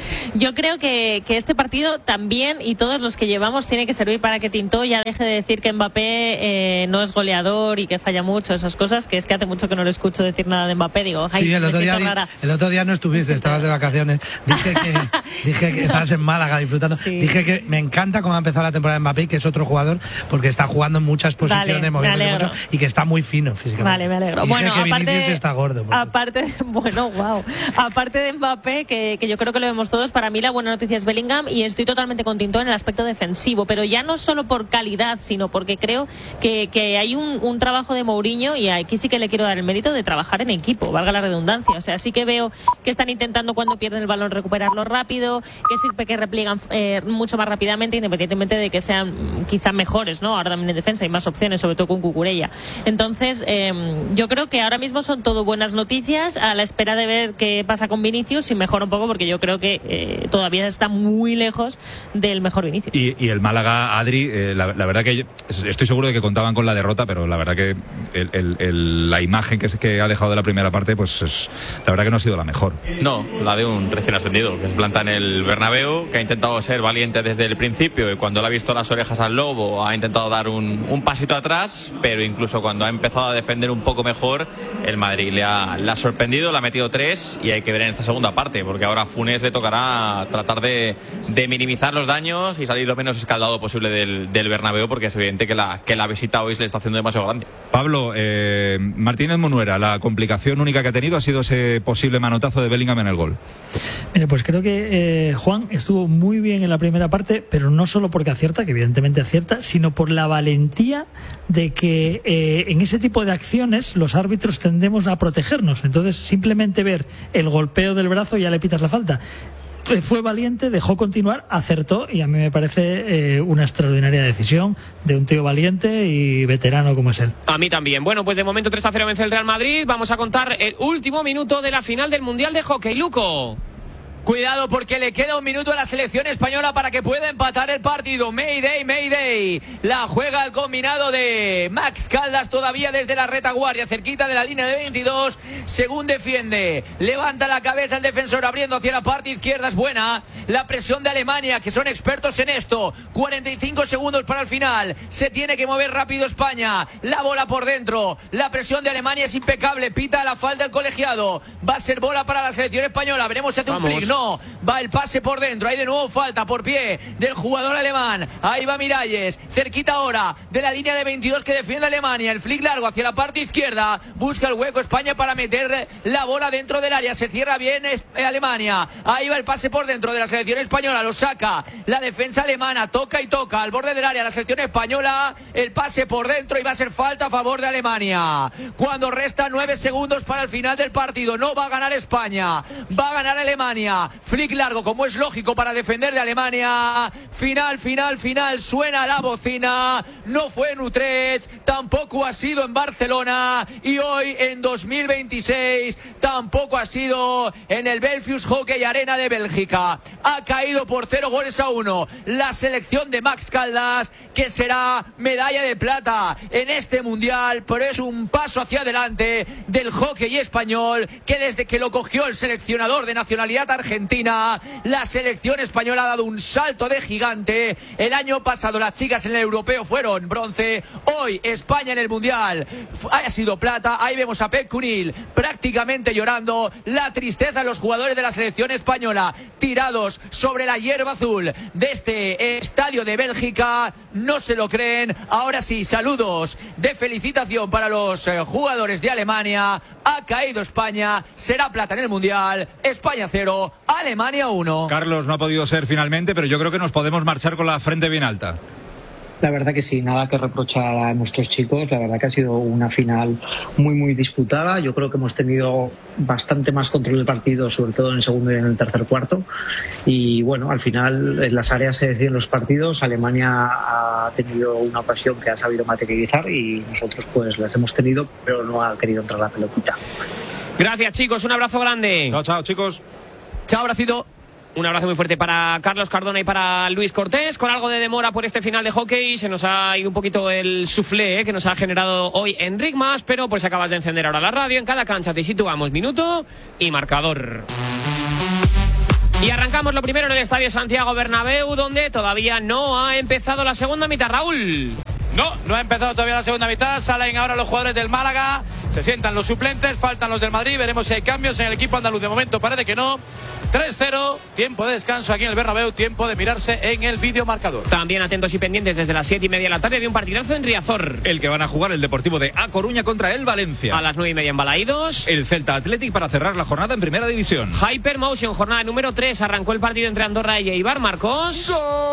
yo creo que, que este partido también, y todos los que llevamos, tiene que servir para que Tintó ya deje de decir que Mbappé eh, no es goleador y que falla mucho, esas cosas, que es que hace mucho que no le escucho decir nada de Mbappé. Digo, ay, sí, el otro, día, rara. el otro día no estuviste, estabas de vacaciones. Dije que, dije que estabas en Málaga disfrutando. Sí. Dije que me encanta cómo ha empezado la temporada de Mbappé, que es otro jugador, porque está jugando en muchas posiciones, vale, moviéndose mucho, y que está muy fino físicamente. Vale, me alegro. Dije bueno, que aparte, Vinicius está gordo. Aparte, bueno, wow. Aparte de Mbappé, que, que yo creo que lo vemos todos, para mí la buena noticia es Bellingham, y estoy totalmente con Tintó en el aspecto defensivo, pero ya no solo por calidad, sino porque creo que, que hay un, un trabajo de Mourinho, y aquí sí que le quiero dar el mérito de trabajar en equipo, valga la redundancia. O sea, sí que veo que están intentando, cuando pierden el balón, recuperarlo rápido, que sí que repliegan eh, mucho más rápidamente, independientemente de que sean quizás mejores, ¿no? Ahora también en defensa hay más opciones, sobre todo con Cucurella. Entonces, eh, yo creo que ahora mismo son todo buenas noticias, a la espera de ver qué pasa con Vinicius, y mejora un poco, porque yo creo que eh, todavía está muy lejos del mejor Vinicius. Y, y el Málaga, Adri, eh, la, la verdad que yo estoy seguro de que contaban con la derrota, pero la verdad que el, el, el, la imagen que, que ha dejado de la primera parte, pues es, la verdad que no ha sido la mejor. No, la de un recién ascendido, que se planta en el Bernabéu, que ha intentado ser valiente desde el principio, y cuando le ha visto las orejas al lobo ha intentado dar un, un pasito atrás, pero incluso cuando ha empezado a defender un poco mejor, el Madrid le ha, le ha sorprendido, le ha metido tres, y hay que ver en esta segunda parte, porque ahora a Funes le tocará tratar de, de minimizar los daños y salir lo menos escaldado posible del, del Bernabéu, porque es evidente que la, que la visita hoy se le está haciendo demasiado grande. Pablo, eh, Martínez Munuera, la complicación única que ha tenido ha sido ese posible manotazo de Bellingham en el gol. Mire, pues creo que eh, Juan estuvo muy bien en la primera parte, pero no solo porque acierta, que evidentemente acierta, sino por la valentía de que eh, en ese tipo de acciones los árbitros tendemos a protegernos. Entonces, simplemente ver el golpeo del brazo ya le pitas la falta. Fue valiente, dejó continuar, acertó, y a mí me parece eh, una extraordinaria decisión de un tío valiente y veterano como es él. A mí también. Bueno, pues de momento tres a cero vence el Real Madrid. Vamos a contar el último minuto de la final del Mundial de Hockey. Luco. Cuidado, porque le queda un minuto a la selección española para que pueda empatar el partido. Mayday, Mayday. La juega el combinado de Max Caldas, todavía desde la retaguardia, cerquita de la línea de veintidós. Según defiende, levanta la cabeza el defensor, abriendo hacia la parte izquierda. Es buena la presión de Alemania, que son expertos en esto. cuarenta y cinco segundos para el final. Se tiene que mover rápido España. La bola por dentro. La presión de Alemania es impecable. Pita la falta el colegiado. Va a ser bola para la selección española. Veremos si hace un flick. No, va el pase por dentro. Hay de nuevo falta por pie del jugador alemán. Ahí va Miralles, cerquita ahora de la línea de veintidós que defiende Alemania. El flick largo hacia la parte izquierda. Busca el hueco España para meter la bola dentro del área. Se cierra bien Alemania. Ahí va el pase por dentro de la selección española. Lo saca la defensa alemana. Toca y toca al borde del área la selección española. El pase por dentro, y va a ser falta a favor de Alemania. Cuando restan nueve segundos para el final del partido. No va a ganar España, va a ganar Alemania. Flick largo, como es lógico, para defender de Alemania. Final, final, final. Suena la bocina. No fue en Utrecht, tampoco ha sido en Barcelona, y hoy en dos mil veintiséis tampoco ha sido en el Belfius Hockey Arena de Bélgica. Ha caído por cero goles a uno la selección de Max Caldas, que será medalla de plata en este mundial, pero es un paso hacia adelante del hockey español, que desde que lo cogió el seleccionador de nacionalidad argentina Argentina. La selección española ha dado un salto de gigante. El año pasado las chicas en el europeo fueron bronce. Hoy España en el mundial ha sido plata. Ahí vemos a Pep Cunil prácticamente llorando. La tristeza de los jugadores de la selección española tirados sobre la hierba azul de este estadio de Bélgica. No se lo creen. Ahora sí, saludos de felicitación para los eh, jugadores de Alemania. Ha caído España, será plata en el mundial. España cero, Alemania uno. Carlos, no ha podido ser finalmente, pero yo creo que nos podemos marchar con la frente bien alta. La verdad que sí, nada que reprochar a nuestros chicos. La verdad que ha sido una final muy, muy disputada. Yo creo que hemos tenido bastante más control del partido, sobre todo en el segundo y en el tercer cuarto. Y bueno, al final en las áreas se deciden los partidos. Alemania ha tenido una ocasión que ha sabido materializar y nosotros pues las hemos tenido, pero no ha querido entrar la pelotita. Gracias, chicos. Un abrazo grande. Chao, chao, chicos. Chao, abracito. Un abrazo muy fuerte para Carlos Cardona y para Luis Cortés. Con algo de demora por este final de hockey, se nos ha ido un poquito el soufflé eh, que nos ha generado hoy Enric Mas, pero pues acabas de encender ahora la radio. En cada cancha te situamos minuto y marcador. Y arrancamos lo primero en el Estadio Santiago Bernabéu, donde todavía no ha empezado la segunda mitad. Raúl. No, no ha empezado todavía la segunda mitad. Salen ahora los jugadores del Málaga. Se sientan los suplentes, faltan los del Madrid. Veremos si hay cambios en el equipo andaluz. De momento parece que no. tres cero, tiempo de descanso aquí en el Bernabéu, tiempo de mirarse en el videomarcador. También atentos y pendientes desde las siete y media de la tarde de un partidazo en Riazor. El que van a jugar el Deportivo de A Coruña contra el Valencia. A las nueve y media en Balaídos. El Celta Athletic para cerrar la jornada en Primera División. Hypermotion, jornada número tres. Arrancó el partido entre Andorra y Eibar. Marcos.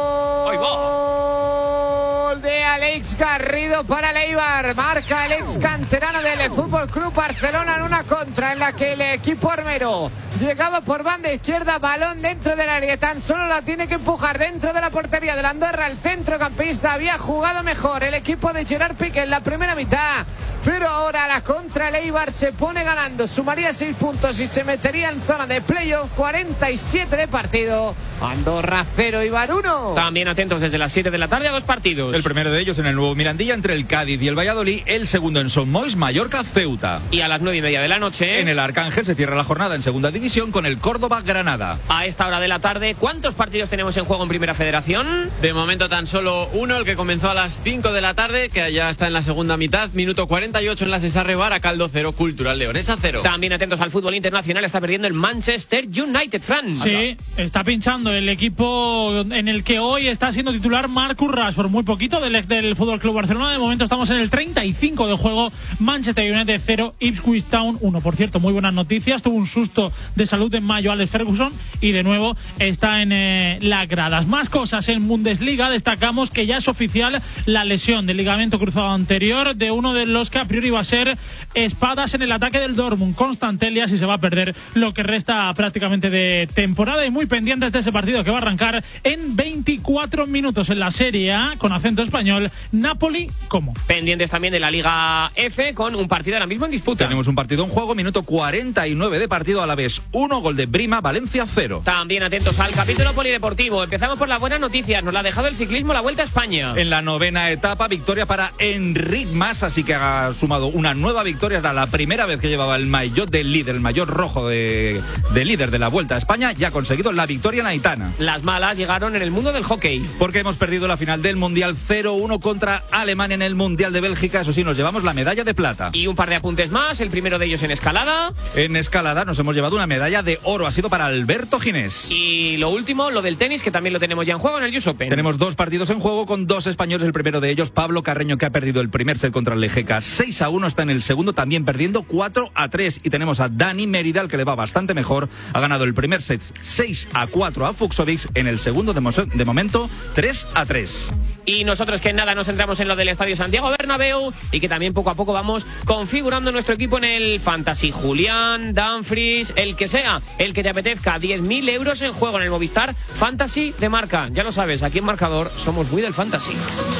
¡Gol! De Alex Garrido para el Eibar. Marca el ex canterano del Fútbol Club Barcelona en una contra en la que el equipo armero llegaba por banda izquierda, balón dentro del área, tan solo la tiene que empujar dentro de la portería de la Andorra. El centrocampista había jugado mejor el equipo de Gerard Piqué en la primera mitad, pero ahora la contra el Eibar se pone ganando, sumaría seis puntos y se metería en zona de playoff. Cuarenta y siete de partido, Andorra cero, Eibar uno. También atentos desde las siete de la tarde a dos partidos. El primero de ellos en el nuevo Mirandilla entre el Cádiz y el Valladolid, el segundo en Son Moix, Mallorca, Ceuta. Y a las nueve y media de la noche en el Arcángel se cierra la jornada en segunda división con el Córdoba Granada. A esta hora de la tarde, ¿cuántos partidos tenemos en juego en Primera Federación? De momento tan solo uno, el que comenzó a las cinco de la tarde, que ya está en la segunda mitad, minuto cuarenta y ocho en la Cesarre Bar, a Caldo cero, Cultural Leonesa cero. También atentos al fútbol internacional, está perdiendo el Manchester United, Fran. Sí, está pinchando el equipo en el que hoy está siendo titular Marcus Rashford, muy poquito del ex del Fútbol Club Barcelona. De momento estamos en el treinta y cinco de juego, Manchester United cero, Ipswich Town uno. Por cierto, muy buenas noticias, tuvo un susto de salud en mayo Alex Ferguson y de nuevo está en eh, las gradas. Más cosas en Bundesliga, destacamos que ya es oficial la lesión del ligamento cruzado anterior de uno de los que a priori va a ser espadas en el ataque del Dortmund, Constant Elias, y se va a perder lo que resta prácticamente de temporada. Y muy pendientes de ese partido que va a arrancar en veinticuatro minutos en la Serie A con acento español, Napoli como. Pendientes también de la Liga F con un partido ahora mismo en disputa. Tenemos un partido en juego, minuto cuarenta y nueve de partido, a la vez uno, gol de Brima, Valencia cero. También atentos al capítulo polideportivo. Empezamos por las buenas noticias. Nos la ha dejado el ciclismo, la Vuelta a España. En la novena etapa, victoria para Enric Mas, así que ha sumado una nueva victoria. Era la primera vez que llevaba el maillot del líder, el maillot rojo de, de líder de la Vuelta a España. Ya ha conseguido la victoria naitana. Las malas llegaron en el mundo del hockey, porque hemos perdido la final del Mundial cero uno contra Alemania en el Mundial de Bélgica. Eso sí, nos llevamos la medalla de plata. Y un par de apuntes más, el primero de ellos en escalada. En escalada nos hemos llevado una medalla de oro, ha sido para Alberto Ginés. Y lo último, lo del tenis, que también lo tenemos ya en juego en el U S Open. Tenemos dos partidos en juego con dos españoles. El primero de ellos, Pablo Carreño, que ha perdido el primer set contra el Lejeca seis a uno, está en el segundo también perdiendo cuatro a tres. Y tenemos a Dani Mérida, el que le va bastante mejor, ha ganado el primer set seis a cuatro a Fuxovics, en el segundo de, mo de momento tres a tres. Y nosotros que nada nos centramos en lo del Estadio Santiago Bernabéu y que también poco a poco vamos configurando nuestro equipo en el Fantasy. Julián, Danfries, el que sea, el que te apetezca, diez mil euros en juego en el Movistar Fantasy de marca. Ya lo sabes, aquí en Marcador somos muy del Fantasy.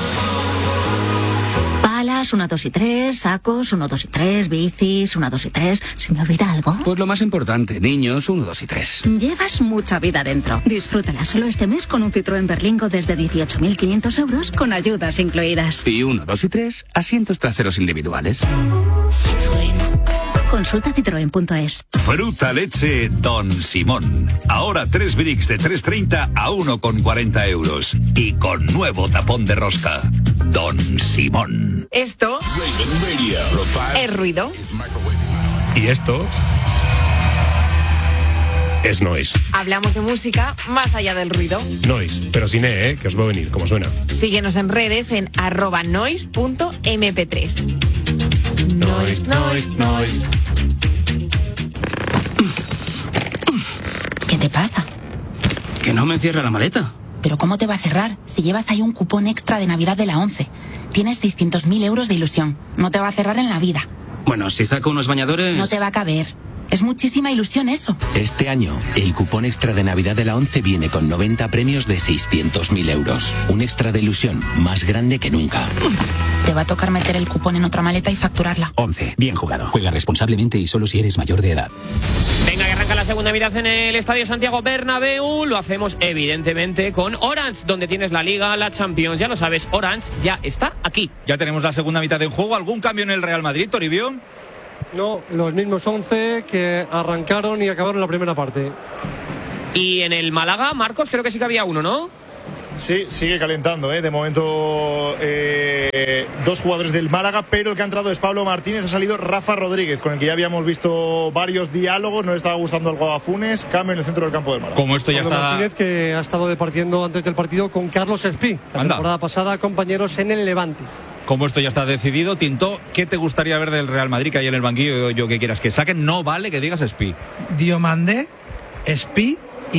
Palas, uno, dos y tres, sacos, uno, dos y tres, bicis, uno, dos y tres. ¿Se me olvida algo? Pues lo más importante, niños, uno, dos y tres. Llevas mucha vida dentro. Disfrútala solo este mes con un Citroën Berlingo desde dieciocho mil quinientos euros con ayudas incluidas. Y uno, dos y tres, asientos traseros individuales. Citroën. Consulta citroen punto es. Fruta leche Don Simón. Ahora tres bricks de tres treinta a uno con cuarenta euros. Y con nuevo tapón de rosca. Don Simón. Esto es ruido. Y esto es noise. Hablamos de música más allá del ruido. Noise, pero sin E, ¿eh? Que os va a venir, como suena. Síguenos en redes en arroba noise punto eme pe tres. Noise, noise, noise. ¿Qué te pasa? Que no me cierra la maleta. ¿Pero cómo te va a cerrar si llevas ahí un cupón extra de Navidad de la ONCE? Tienes seiscientos mil euros de ilusión. No te va a cerrar en la vida. Bueno, si saco unos bañadores... No te va a caber. Es muchísima ilusión eso. Este año, el cupón extra de Navidad de la ONCE viene con noventa premios de seiscientos mil euros. Un extra de ilusión más grande que nunca. Te va a tocar meter el cupón en otra maleta y facturarla. once. Bien jugado. Juega responsablemente y solo si eres mayor de edad. Venga, que arranca la segunda mitad en el Estadio Santiago Bernabéu. Lo hacemos evidentemente con Orange, donde tienes la Liga, la Champions. Ya lo sabes, Orange ya está aquí. Ya tenemos la segunda mitad en juego. ¿Algún cambio en el Real Madrid, Toribio? No, los mismos once que arrancaron y acabaron la primera parte. Y en el Málaga, Marcos, creo que sí que había uno, ¿no? Sí, sigue calentando, ¿eh? De momento eh, dos jugadores del Málaga, pero el que ha entrado es Pablo Martínez, ha salido Rafa Rodríguez, con el que ya habíamos visto varios diálogos, no le estaba gustando algo a Funes, cambio en el centro del campo del Málaga. Como esto ya Pablo está... Martínez, que ha estado departiendo antes del partido con Carlos Espí, la Anda. temporada pasada compañeros en el Levante. Como esto ya está decidido, Tinto, ¿qué te gustaría ver del Real Madrid que hay en el banquillo? Yo que quieras que saquen, no vale que digas Espí. Diomandé, Espí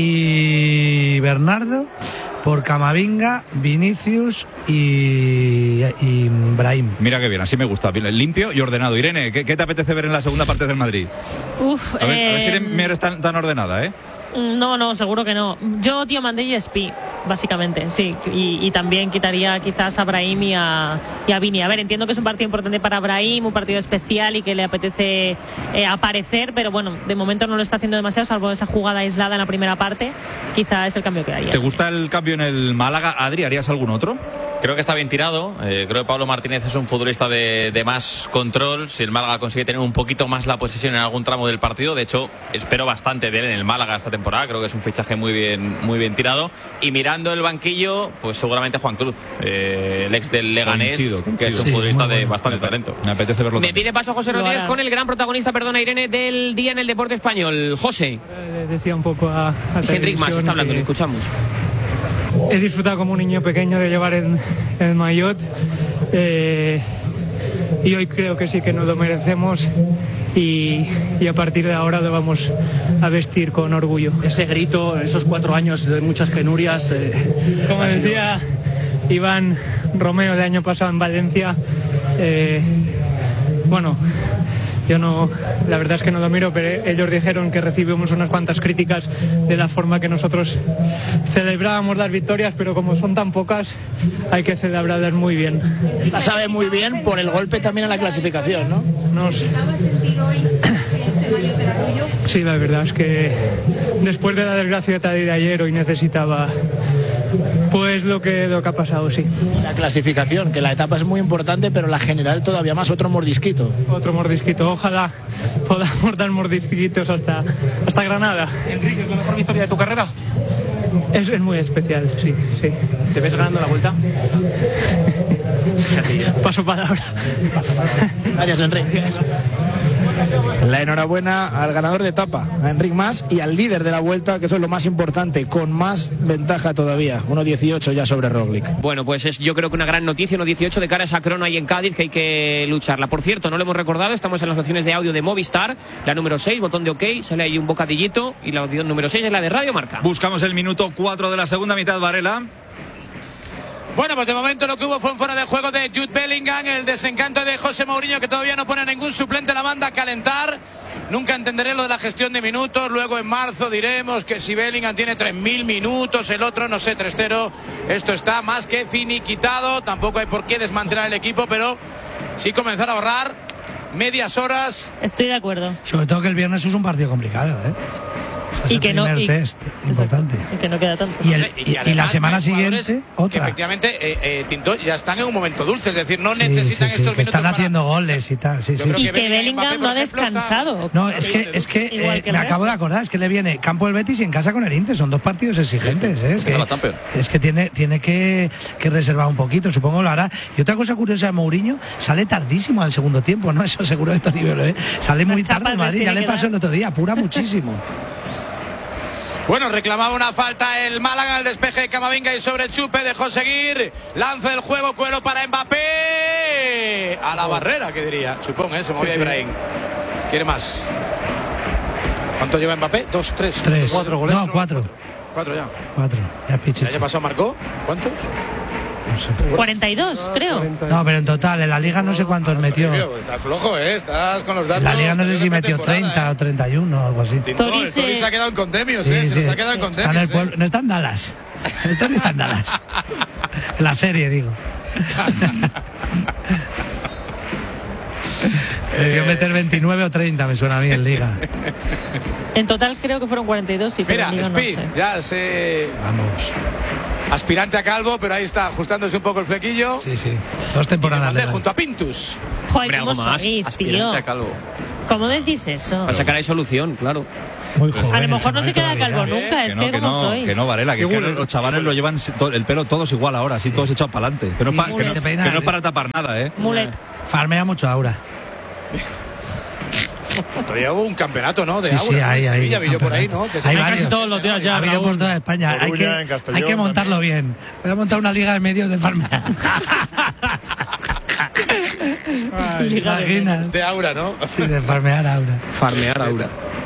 y Bernardo por Camavinga, Vinicius y, y Brahim. Mira qué bien, así me gusta, limpio y ordenado. Irene, ¿qué, qué te apetece ver en la segunda parte del Madrid? Uf, a ver, eh... a ver si eres, eres tan, tan ordenada, ¿eh? No, no, seguro que no. Yo, tío, mandé y Espí, básicamente, sí. Y, y también quitaría quizás a Brahim y a, y a Vini. A ver, entiendo que es un partido importante para Brahim, un partido especial y que le apetece eh, aparecer, pero bueno, de momento no lo está haciendo demasiado, salvo esa jugada aislada en la primera parte. Quizá es el cambio que hay. ¿Te gusta el cambio en el Málaga? Adri, ¿harías algún otro? Creo que está bien tirado. Eh, creo que Pablo Martínez es un futbolista de, de más control. Si el Málaga consigue tener un poquito más la posesión en algún tramo del partido, de hecho, espero bastante de él en el Málaga esta temporada. Creo que es un fichaje muy bien, muy bien tirado. Y mirando el banquillo, pues seguramente Juan Cruz, eh, el ex del Leganés, coincido, coincido. Que es un sí, futbolista de bastante talento. Me apetece verlo. Me también. pide paso José Rodríguez con el gran protagonista, perdona Irene, del día en el deporte español. José. Le decía un poco a, a es Enric Mas, está hablando, le escuchamos. He disfrutado como un niño pequeño de llevar el, el maillot eh, y hoy creo que sí que nos lo merecemos y, y a partir de ahora lo vamos a vestir con orgullo. Ese grito, esos cuatro años de muchas penurias. Eh, como decía Iván Romeo de año pasado en Valencia, eh, bueno... Yo no, la verdad es que no lo miro, pero ellos dijeron que recibimos unas cuantas críticas de la forma que nosotros celebrábamos las victorias, pero como son tan pocas, hay que celebrarlas muy bien. La sabe muy bien por el golpe también en la clasificación, ¿no? Nos... Sí, la verdad es que después de la desgracia de ayer, hoy necesitaba... Pues lo que, lo que ha pasado, sí. La clasificación, que la etapa es muy importante, pero la general todavía más, otro mordisquito. Otro mordisquito, ojalá podamos dar mordisquitos hasta, hasta Granada. Enrique, ¿es la mejor victoria de tu carrera? Es, es muy especial, sí, sí. ¿Te ves ganando la vuelta? Paso palabra. Gracias, Enrique. La enhorabuena al ganador de etapa, a Enric Mas, y al líder de la vuelta, que eso es lo más importante, con más ventaja todavía, uno dieciocho ya sobre Roglic. Bueno, pues es yo creo que una gran noticia, uno dieciocho de cara a esa crono ahí en Cádiz, que hay que lucharla. Por cierto, no lo hemos recordado, estamos en las opciones de audio de Movistar, la número seis, botón de OK, sale ahí un bocadillito, y la opción número seis es la de Radio Marca. Buscamos el minuto cuatro de la segunda mitad, Varela. Bueno, pues de momento lo que hubo fue un fuera de juego de Jude Bellingham, el desencanto de José Mourinho, que todavía no pone a ningún suplente en la banda a calentar. Nunca entenderé lo de la gestión de minutos, luego en marzo diremos que si Bellingham tiene tres mil minutos, el otro no sé, tres cero. Esto está más que finiquitado, tampoco hay por qué desmantelar el equipo, pero sí comenzar a ahorrar medias horas. Estoy de acuerdo. Sobre todo que el viernes es un partido complicado, ¿eh? Es Y el que no- primer y- test importante. Y que no queda tanto. Y, el- y- y además la semana que hay jugadores siguiente, que otra. efectivamente, eh, eh, Tinto, ya están en un momento dulce, es decir, no Sí, necesitan sí, sí, estos que minutos están para- haciendo goles y tal. Sí, sí. creo Y que que Bellingham, Bellingham no ha por ejemplo, está- descansado. No, es que, es que Igual eh, que el me acabo de resto. acordar, es que le viene campo del Betis y en casa con el Inter, son dos partidos exigentes, ¿eh? es, que, la Champions. es que tiene, tiene que, que reservar un poquito, supongo lo hará. Y otra cosa curiosa de Mourinho, sale tardísimo al segundo tiempo, ¿no? Eso seguro de estos niveles, ¿eh? Sale muy Las tarde chapas el les Madrid, ya tiene le que pasó dar. el otro día, apura muchísimo. Bueno, reclamaba una falta el Málaga, el despeje de Camavinga y sobre Chupe dejó seguir. Lanza el juego, Cuero para Mbappé. A la barrera, que diría. Chupón, ¿eh? Se movía Sí, sí. Ibrahim. ¿Quiere más? ¿Cuánto lleva Mbappé? Dos, tres. Tres. Cuatro goles. No, cuatro. Cuatro ya. Cuatro. Ya ¿El Pichichi. año pasado marcó? ¿Cuántos? cuarenta y dos, creo. No, pero en total, en la Liga no sé cuántos metió. Tío, estás flojo, ¿eh? Estás con los datos. En la Liga no sé Estás si en metió pretemporada, treinta o treinta y uno o algo así. Tinto, el Tori Tori se- se ha quedado en condemios, Sí, ¿eh? Se sí. nos ha quedado en Está en condemios. el pueblo- no está en Dallas. El Tony está en Dallas. En la serie, digo. Debió meter veintinueve o treinta, me suena a mí en Liga. En total creo que fueron cuarenta y dos, sí, pero Mira, en Liga no Speed, sé. ya se. Vamos. Aspirante a calvo, pero ahí está, ajustándose un poco el flequillo. Sí, sí. Dos temporadas. Mandé le dan. junto a Pintus. Joder, Hombre, ¿cómo algo más. sois, tío? Aspirante a calvo. ¿Cómo decís eso? Para sacar ahí solución, claro. Muy joven. A lo el mejor no chaval se queda todavía. calvo nunca, es Que que, no, que ¿cómo no, sois? que no, Varela, que, es que los chavales lo llevan to- el pelo todos igual ahora, así todos echados para adelante. Que no, Sí, pa- que no- se peina, que no es sí. para tapar nada, ¿eh? Mulet. Farmea mucho Aura. Todavía hubo un campeonato, ¿no? De Sí, Aura, sí, ¿no? hay, En hay. Sevilla vi yo por ahí, ¿no? campeonato. Que se- Hay Hay casi varios. todos los días ya. Ha habido por Raúl. toda España. Hay Coruña, que, en Castellón hay que montarlo también. bien. Voy a montar una liga de medios de farmea. ¿Te Liga de imaginas? De Aura, ¿no? Sí, de farmear Aura. Farmear Aura.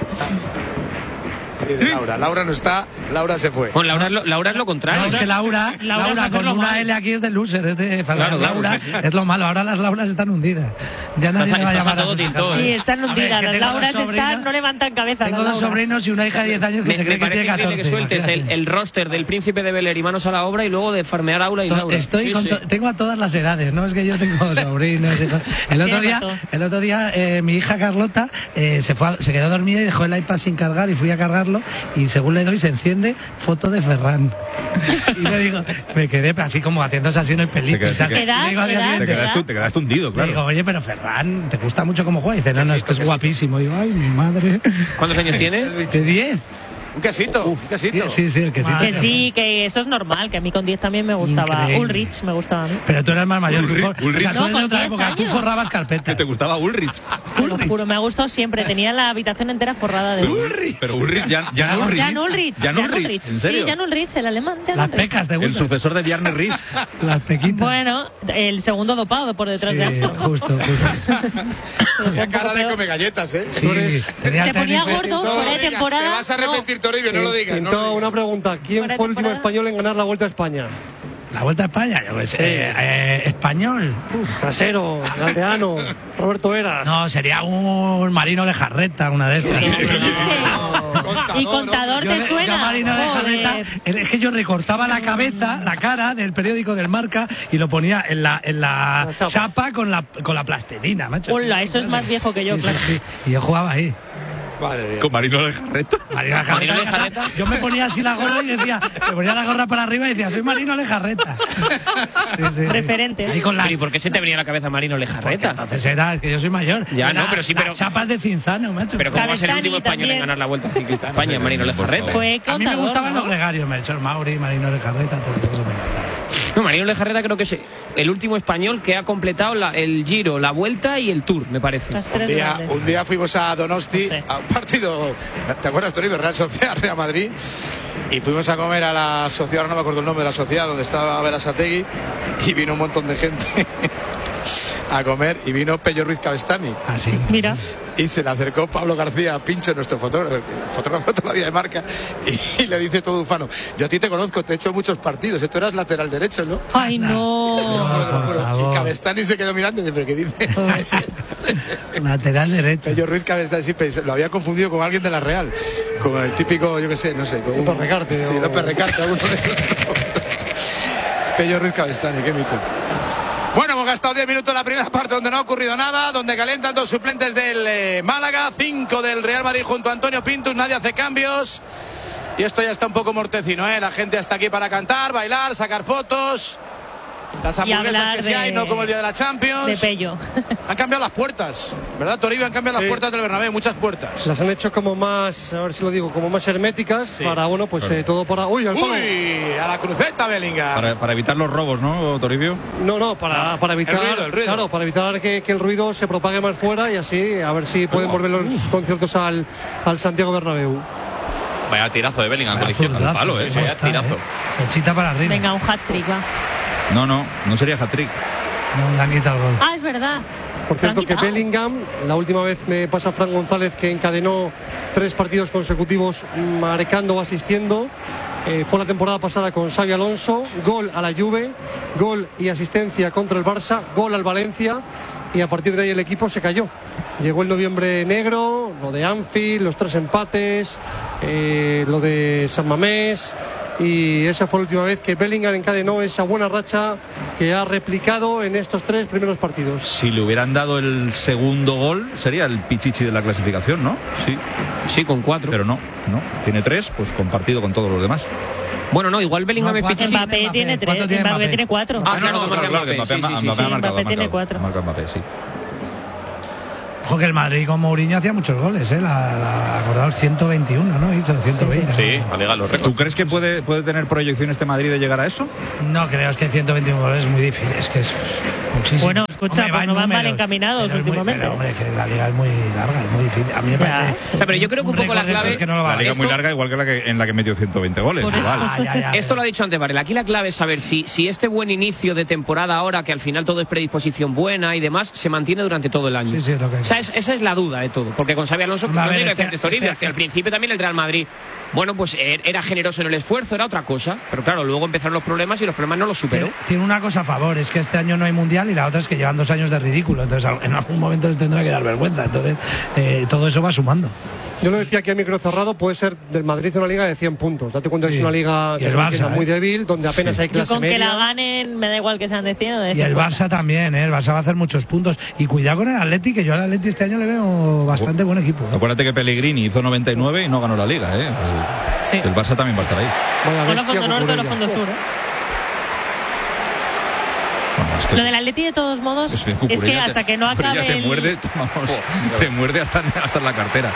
Sí, de Laura. Laura no está, Laura se fue. Bueno, Laura es lo, Laura es lo contrario. No, es que Laura, Laura Laura, es con hacerlo una mal. L aquí es de loser, es de farmear. Claro, claro. Laura es lo malo. Ahora las Lauras están hundidas. Ya nadie Estás- le va a estás a llamar a todo sus tinto, hijas. ¿eh? Sí, están A ver, hundidas. es que Las tengo dos Lauras sobrinos- están, no levantan cabeza. Tengo las dos Lauras. sobrinos y una hija de diez años que Me, se me cree que parece tiene que tiene catorce. que sueltes el, imagínate. el roster del Príncipe de Bel Air y manos a la obra y luego de farmear Aura y To- Laura. Estoy Sí, con sí. to- tengo a todas las edades, no es que yo tengo sobrinos, hijos. El otro Tiene día, razón. el otro día eh, mi hija Carlota eh, se fue, a- se quedó dormida y dejó el iPad sin cargar y fui a cargarlo y según le doy se enciende foto de Ferran. Y le digo, me quedé así como haciéndose así en el pelito. Te quedas- y tal. te quedas- Y le digo al día edad, Te siguiente, quedaste, te quedaste hundido, le claro. digo, oye, pero Ferran, ¿te gusta mucho cómo juega? Y dice, no, no, es que es guapísimo. Y digo, ay, mi madre. ¿Cuántos años tiene? De diez. Un quesito, un quesito. Sí, sí, el que sí. Que sí, que eso es normal, que a mí con diez también me gustaba. Increíble. Ulrich me gustaba a mí. Pero tú eras más mayor. Ulrich, tú for- Ulrich. o sea, tú No, eres de con otra diez época, tú años. forrabas Que carpetas. te gustaba Ulrich. Te lo juro, me ha gustado siempre. Tenía la habitación entera forrada de Ulrich. Pero Ulrich, Jan, Jan Ulrich. Jan Ulrich. Jan Ulrich, ¿en serio? Sí, Jan Ulrich, el alemán. Jan Las Ulrich. pecas de El Ulrich. sucesor de Bjarne Ries. Las pequitas. Bueno, el segundo dopado por detrás Sí, de Armstrong. justo, justo. Tenía cara de come galletas, ¿eh? Sí, tenía Se ponía técnico. gordo No fuera lo de digas, temporada. te vas a arrepentir, Toribio, no lo digas. no Tinto, lo digas. una pregunta. ¿Quién Fuera de fue el último temporada. español en ganar la Vuelta a España? La Vuelta a España, yo qué sé. eh, eh, español. Uf, Trasero, Galdeano, Roberto Eras. No, sería un Marino Lejarreta, una de estas. Contador, Y contador Yo te le- suena. yo a Marino Joder. Lejarreta, es que yo recortaba la cabeza, la cara del periódico del Marca y lo ponía en la, en la, La chapa. chapa, con la, con la plastilina, macho. Hola, eso es más viejo que yo, Sí, claro. sí, sí. Y yo jugaba ahí. Madre mía. Con Marino de Jarreta. Marino Marino Lejarreta. Lejarreta. Yo me ponía así la gorra y decía, me ponía la gorra para arriba y decía, soy Marino Lejarreta. Sí, sí, sí. Referente. Ahí con la, Pero ¿y por qué se te venía a la cabeza Marino porque Lejarreta? entonces era que yo soy mayor. Ya, Era no, pero sí, las pero- chapas de Cinzano, macho. Pero ¿cómo va a ser el Cabestany último español en también. ganar la Vuelta Ciclista a España? Marino Lejarreta. Fue a mí me contador, gustaban ¿no? los gregarios, Melchor Mauri, Marino Lejarreta, todo eso me encantaba. No, Marino Lejarreta creo que es el último español que ha completado la- el Giro, la Vuelta y el Tour, me parece. Las Un tres día, grandes. un día fuimos a Donosti No sé. a un partido, ¿te acuerdas, Toribio? Real Sociedad, Real Madrid. Y fuimos a comer a la sociedad, ahora no me acuerdo el nombre de la sociedad, donde estaba Berasategui, y vino un montón de gente a comer, y vino Pello Ruiz Cabestany. Así. Mira. Y se le acercó Pablo García Pincho, nuestro fotógrafo, fotógrafo de toda la vida de marca, y, y le dice todo ufano, yo a ti te conozco, te he hecho muchos partidos, ¿eh? Tú eras lateral derecho, ¿no? Ay, no. por favor. Y Cabestany se quedó mirando y dice, ¿pero qué dice? Lateral derecho. Pello Ruiz Cabestany sí, pensé- lo había confundido con alguien de la Real, con el típico, yo qué sé, no sé, con un... López Recarte, Sí, o- López Recarte, alguno de los... Pello Ruiz Cabestany, qué mito. Bueno, pues estado diez minutos en la primera parte donde no ha ocurrido nada, donde calientan dos suplentes del eh, Málaga, cinco del Real Madrid junto a Antonio Pintus, nadie hace cambios. Y esto ya está un poco mortecino, ¿eh? La gente está aquí para cantar, bailar, sacar fotos. Las hamburguesas que sí hay, no como el día de la Champions. De Pello. Han cambiado las puertas, ¿verdad, Toribio? Han cambiado Sí. las puertas del Bernabéu, muchas puertas. Las han hecho como más, a ver si lo digo, como más herméticas, Sí. para, bueno, pues Claro. eh, todo para... ¡Uy, al palo! Uy, a la cruceta, Bellingham. Para, para evitar los robos, ¿no, Toribio? No, no, para, para evitar, el ruido, el ruido. claro, para evitar que, que el ruido se propague más fuera y así a ver si pueden volver los conciertos al, al Santiago Bernabéu. Vaya tirazo de Bellingham con la Vaya izquierda al zurdazo, palo, sí, ¿eh? sí, Vaya está, tirazo. ¿eh? Pechita para arriba. Venga, un hat-trick, va. No, no, no sería hat-trick. No, le han quitado el gol. Ah, es verdad. Por Se lo han cierto, que quitado. Bellingham, la última vez me pasa Fran González, que encadenó tres partidos consecutivos marcando o asistiendo. Eh, fue la temporada pasada con Xavi Alonso, gol a la Juve, gol y asistencia contra el Barça, gol al Valencia, y a partir de ahí el equipo se cayó. Llegó el noviembre negro, lo de Anfield, los tres empates, eh, lo de San Mamés, y esa fue la última vez que Bellingham encadenó esa buena racha que ha replicado en estos tres primeros partidos. Si le hubieran dado el segundo gol, sería el pichichi de la clasificación, ¿no? Sí. Sí, con cuatro. Pero no, no. Tiene tres, pues compartido con todos los demás. Bueno, no, igual Bellingham No, es cuatro pichichi. Mbappé tiene tres, ¿Cuánto tiene Mbappé Mbappé? tiene cuatro. Ah, claro, que marca claro, que Mbappé, Mbappé, sí, sí, sí, Mbappé ha sí. marcado, Mbappé ha tiene marcado, cuatro. ha marcado Mbappé, sí. Ojo que el Madrid con Mourinho hacía muchos goles, ¿eh? La, la, acordaos, ciento veintiuno, ¿no? Hizo ciento veinte. Sí, ¿no? a ligar los ¿Tú récords. crees que puede, puede tener proyección este Madrid de llegar a eso? No creo, es que ciento veintiuno goles es muy difícil, es que es muchísimo. Bueno, escucha, pues no van mal encaminados pero es muy- últimamente. pero, hombre, que la liga es muy larga, es muy difícil. A mí me Ya. parece. O sea, pero yo creo que un poco la récord de estos clave- que no lo va a La liga es muy esto- larga, igual que la que en la que metió ciento veinte goles. Por eso. Igual. Ah, ya, ya, Esto ya. lo ha dicho antes Varela. Aquí la clave es saber si, si este buen inicio de temporada ahora, que al final todo es predisposición buena y demás, se mantiene durante todo el año. Sí, sí, es lo que hay. O sea, es- esa es la duda de todo. Porque con Xabi Alonso, Hombre, a no ver, sé qué este- decía Toribio, este- que al principio también el Real Madrid, bueno, pues er- era generoso en el esfuerzo, era otra cosa. Pero claro, luego empezaron los problemas y los problemas no los superó. Tiene, tiene una cosa a favor, es que este año no hay mundial y la otra es que llevan dos años de ridículo. Entonces, al- en algún momento les tendrá que dar vergüenza. Entonces, eh, todo eso va sumando. Yo lo decía aquí a micro cerrado, puede ser del Madrid una liga de cien puntos. Date cuenta que Sí. es una liga Y que el es una liga Barça, muy ¿eh? débil, donde apenas Sí. hay Yo clase con que media. la ganen, me da igual que sean de cien o de Y el cincuenta. Barça también, ¿eh? El Barça va a hacer muchos puntos. Y cuidado con el Atleti, que yo al Atleti este año le veo bastante buen equipo. ¿eh? Acuérdate que Pellegrini hizo noventa y nueve y no ganó la liga, ¿eh? Sí. El Barça también va a estar ahí. Vaya O la bestia, fondo norte o la Cucurella. fondo sur. ¿eh? Bueno, es que Lo del Atleti, de todos modos, es bien es que Cucurella te- hasta que no Cucurella acabe te el... muerde, vamos, te muerde hasta, hasta en la cartera.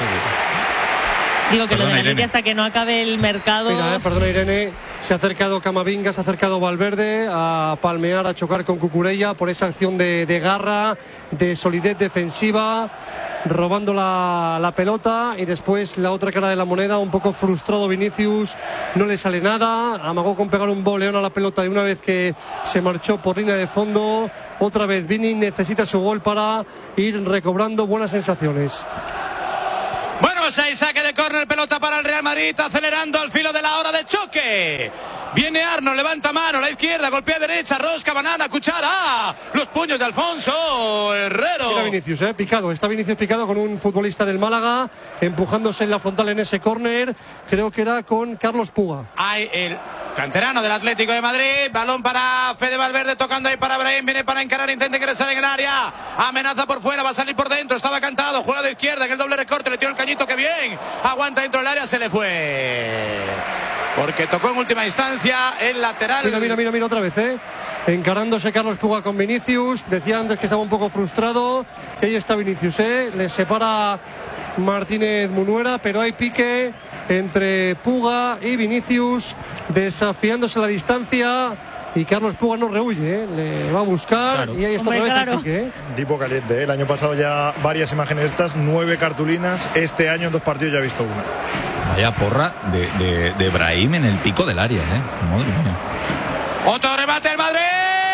Digo que lo Perdona, del Atleti Irene. hasta que no acabe el mercado... Mira, eh, perdona Irene, se ha acercado Camavinga, se ha acercado Valverde a palmear, a chocar con Cucurella por esa acción de, de garra, de solidez defensiva, robando la, la pelota, y después la otra cara de la moneda, un poco frustrado Vinicius, no le sale nada, amagó con pegar un boleón a la pelota y una vez que se marchó por línea de fondo, otra vez Vini necesita su gol para ir recobrando buenas sensaciones. Bueno, pues ahí saque de córner, pelota para el Real Madrid, acelerando al filo de la hora de choque. Viene Arno, levanta mano, la izquierda, golpea derecha, rosca, banana, cuchara. ¡Ah! Los puños de Alfonso Herrero. Está Vinicius, eh, picado, está Vinicius picado con un futbolista del Málaga, empujándose en la frontal en ese córner, creo que era con Carlos Puga. Hay el canterano del Atlético de Madrid, balón para Fede Valverde, tocando ahí para Brahim, viene para encarar, intenta ingresar en el área, amenaza por fuera, va a salir por dentro, estaba cantado, juega de izquierda en el doble recorte, le tiró el cañito, que bien, aguanta dentro del área, se le fue, porque tocó en última instancia el lateral. Mira, mira, mira, mira otra vez, eh. Encarándose Carlos Puga con Vinicius, decía antes que estaba un poco frustrado, que ahí está Vinicius, eh. Le separa Martínez Munuera, pero hay pique entre Puga y Vinicius, desafiándose la distancia, y Carlos Puga no rehuye, ¿eh? Le va a buscar, Claro. y ahí está Hombre, otra vez claro. el pique, ¿eh? Tipo caliente, ¿eh? El año pasado ya varias imágenes estas, nueve cartulinas. Este año en dos partidos ya he visto una. Vaya porra de, de, de Brahim en el pico del área, ¿eh? Madre mía. Otro remate del Madrid,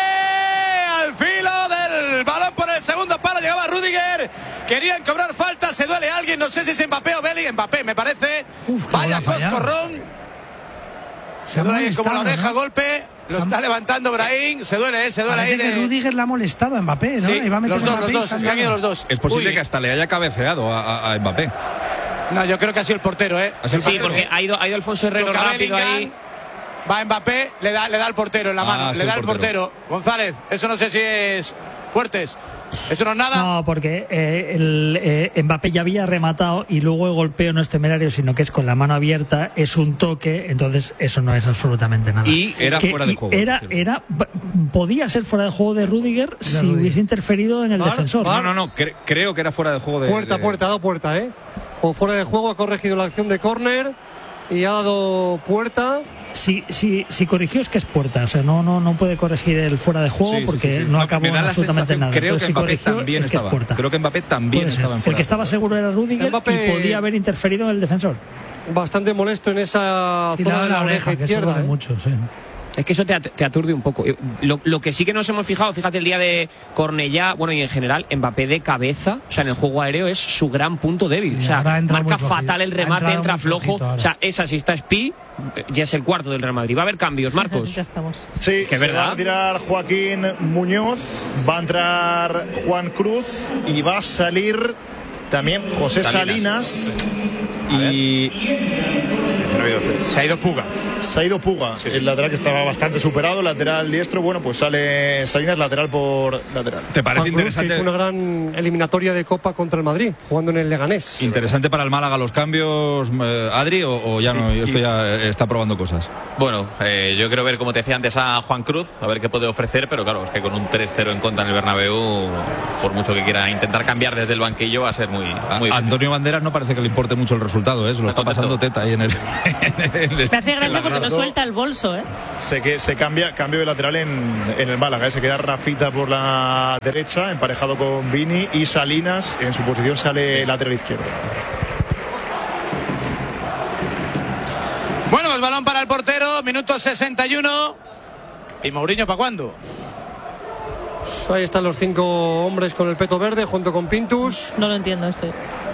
al filo del balón por el segundo palo, llegaba Rüdiger, querían cobrar falta, se duele alguien, no sé si es Mbappé o Bellingham, Mbappé me parece. Uf, cómo Vaya la ha fallado. coscorrón. Se Se ha duele ahí como la molestado, oreja, ¿no? golpe, lo Se ha- está levantando Brahim, se duele, eh, se duele ahí. Parece que de- Rüdiger le ha molestado a Mbappé, ¿no? Sí, Iba a meter los dos, Mbappé los y dos, se es han que han ido dado. los dos. Es posible Uy. que hasta le haya cabeceado a, a- a Mbappé. No, yo creo que ha sido el portero, ¿eh? ¿Ha sido el Sí, portero? porque ha ido, ha ido Alfonso Herrero Toca rápido Bellingham. ahí. va Mbappé, le da, le da al portero en la Ah, mano, sí, le da el al portero. González, eso no sé si es Fuertes. ¿Eso no es nada? No, porque eh, el, eh, Mbappé ya había rematado y luego el golpeo no es temerario, sino que es con la mano abierta, es un toque, entonces eso no es absolutamente nada. Y era Que- fuera de y juego. Era, era, podía ser fuera de juego de Rudiger si hubiese interferido en el Var, defensor. Var. No, no, no, cre- creo que era fuera de juego de. Puerta, de- puerta, ha dado puerta, ¿eh? O fuera de juego, ha corregido la acción de córner y ha dado puerta. Si, si, si corrigió es que es puerta, o sea, no, no, no puede corregir el fuera de juego Sí, sí, porque sí, sí. no Me acabó da la absolutamente sensación, nada. Creo Entonces, que si Mbappé corrigió también es que es estaba. puerta. Creo que Mbappé también Puede ser. estaba en fuera El que de estaba juego. seguro era Rudiger Mbappé- y podía haber interferido en el defensor. Bastante molesto en esa Y le ha zona dado de la oreja que eso izquierda. duele ¿eh? mucho, sí. Es que eso te, at- te aturde un poco. Eh, Lo, lo que sí que nos hemos fijado, fíjate el día de Cornellá, bueno, y en general, Mbappé de cabeza, o sea, en el juego aéreo es su gran punto débil. Sí, o sea, ahora entra marca muy flojito. fatal el Ha remate, entrado entra muy flojo. flojito ahora. O sea, esa si está Spi, eh, ya es el cuarto del Real Madrid. Va a haber cambios, Marcos. Ya estamos. Sí, Que se verdad. va a tirar Joaquín Muñoz, va a entrar Juan Cruz y va a salir también José Salinas, y Se ha ido Puga. se ha ido Puga, el lateral que estaba bastante superado, lateral diestro, bueno, pues sale Salinas lateral por lateral. ¿Te parece Juan Cruz, que interesante? hizo una gran eliminatoria de Copa contra el Madrid, jugando en el Leganés. Interesante para el Málaga los cambios, eh, Adri, o, o ya no, Y- esto y- ya está probando cosas. Bueno, eh, yo quiero ver, como te decía antes, a Juan Cruz, a ver qué puede ofrecer, pero claro, es que con un tres cero en contra en el Bernabéu, por mucho que quiera intentar cambiar desde el banquillo, va a ser muy, muy A difícil. Antonio Banderas no parece que le importe mucho el resultado, ¿eh? Se lo está contento. pasando teta ahí en el. en el- Me hace en gracia la porque no grada. suelta el bolso, ¿eh? Se, que, se cambia cambio de lateral en, en el Málaga, ¿eh? Se queda Rafita por la derecha, emparejado con Vini, y Salinas en su posición sale lateral izquierdo. Bueno, el balón para el portero, minuto sesenta y uno. ¿Y Mourinho para cuándo? Pues ahí están los cinco hombres con el peto verde junto con Pintus. No lo entiendo esto.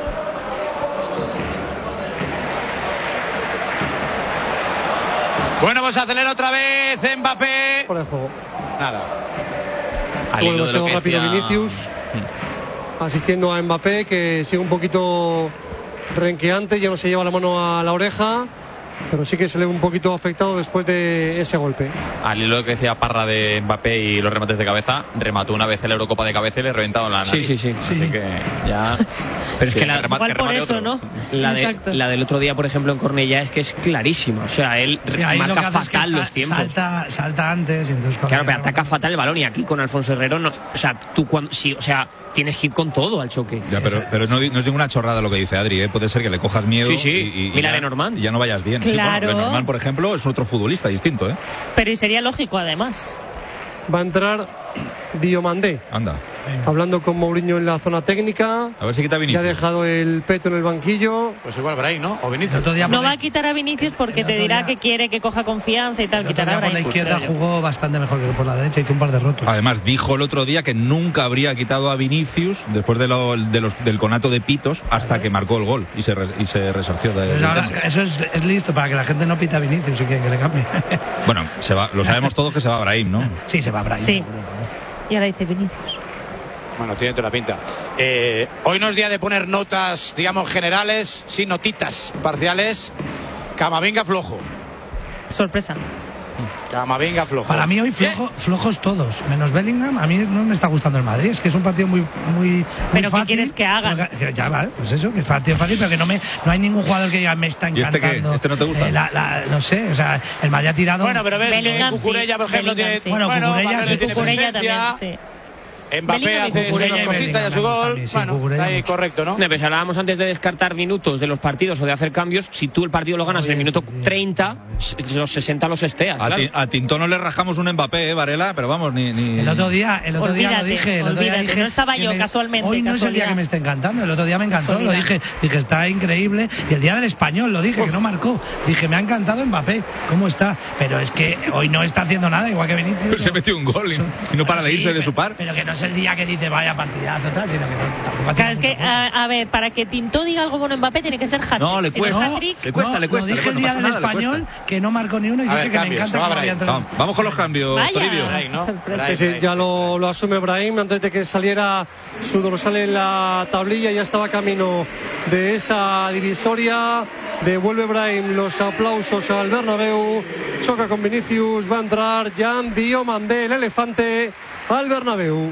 Bueno, pues acelera otra vez Mbappé. Fuera de juego. Nada. Al Todo hilo de lo demasiado que rápido decía- Vinicius. Asistiendo a Mbappé, que sigue un poquito renqueante, ya no se lleva la mano a la oreja, pero sí que se le ve un poquito afectado después de ese golpe. Al hilo de lo que decía Parra de Mbappé y los remates de cabeza, remató una vez el Eurocopa de cabeza y le reventaron la Sí, nariz. sí, sí. Así que ya. Pero es Sí, que la, remate- Igual por remate eso, otro. ¿no? la, de- Exacto. la del otro día, por ejemplo, en Cornellá es que es clarísima. O sea, él Sí, ahí lo que marca hace es que fatal sa- los tiempos. Salta, salta antes y entonces cuando Claro, pero llega- ataca fatal el balón y aquí con Alfonso Herrero, no, o sea, tú cuando, sí, o sea, tienes que ir con todo al choque. Ya, pero, pero no, no es ninguna chorrada lo que dice Adri, ¿eh? Puede ser que le cojas miedo. Sí, sí. Y, y- y Mira ya- Lenormand. y ya no vayas bien. Sí, Claro. bueno, Lenormand, por ejemplo, es otro futbolista distinto, ¿eh? Pero y sería lógico, además. Va a entrar Diomandé, Anda. hablando con Mourinho en la zona técnica. A ver si quita Ya ha Vinicius. dejado el peto en el banquillo. Pues igual Brahim, ¿no? O El Vinicius. otro día por No la- va a quitar a Vinicius porque el te otro dirá día- que quiere que coja confianza y tal. el otro Quitará día a por la Brahim. izquierda jugó bastante mejor que por la derecha, hizo un par de rotos. Además, dijo el otro día que nunca habría quitado a Vinicius después de lo- de los- del conato de pitos hasta que marcó el gol y se, re- y se resarció de, Pues del ahora, tema. eso es, es listo para que la gente no pita a Vinicius y que, que le cambie. Bueno, se va, lo sabemos todos que se va Brahim, ¿no? Sí, se va a Brahim. Sí. seguro. Y ahora dice Vinicius. Bueno, tiene toda la pinta. Eh, hoy no es día de poner notas, digamos, generales, sí, notitas parciales. Camavinga flojo. Sorpresa. Camavinga flojo. Para mí hoy flojo- flojos todos, menos Bellingham. A mí no me está gustando el Madrid, es que es un partido muy, muy, muy Pero ¿qué fácil. quieres que hagan? Pero que- Ya vale, pues eso, que es partido fácil, pero que no me, no hay ningún jugador que diga me está ¿Y este qué? encantando. ¿Este no te gusta? Eh, la- la- no sé, o sea, el Madrid ha tirado. Bueno, pero ves que Bellingham, Cucurella, sí. por ejemplo, Bellingham, tiene. sí. Bueno, Cucurella, Valverde sí. tiene Cucurella presencia. también, sí. Mbappé Bellingham y hace Cucurella sus y cositas y a su Bellingham gol. también, sí, Bueno, Cucurella está ahí mucho. correcto, ¿no? No, pues hablábamos antes de descartar minutos de los partidos o de hacer cambios. Si tú el partido lo ganas en el Oye, minuto sí, sí. treinta, los sesenta los esteas. A, claro. Ti- a Tintón no le rajamos un Mbappé, ¿eh, Varela? Pero vamos, ni. ni... El otro día, el otro día lo Olvídate, dije. El otro día olvídate, dije no estaba que yo, me- casualmente, Hoy no es el día casualidad. que me está encantando. El otro día me encantó. Lo Casualidad. dije, dije, está increíble. Y el día del español lo dije, que no marcó. Dije, me ha encantado Mbappé. ¿Cómo está? Pero es que hoy no está haciendo nada, igual que Vinicius. Se metió un gol y, y no para de Sí, irse de pero- su par. Pero que no es el día que dice vaya partidazo, tal, sino que no, tampoco ha Claro, es tirado que, mucha cosa. a, a ver, para que Tintó diga algo con Mbappé tiene que ser hat-trick. No, le Si no es cuesta. hat-trick, Le cuesta, No, le cuesta. Lo le dije cuesta, el no día pasa del nada, le español, cuesta. que no marcó ni uno y A dije ver, que cambios, me encanta se va que vaya a Brahim. entrar. Vamos, vamos con los cambios, Vaya. Toribio. Brahim, ¿no? Sorpresa. Brahim, Sí, sí, Brahim. ya lo, lo asume Brahim antes de que saliera su dorsal en la tablilla, ya estaba camino de esa divisoria. Devuelve Brahim los aplausos al Bernabéu. Choca con Vinicius. Va a entrar Jan Diomandé, el elefante, al Bernabéu.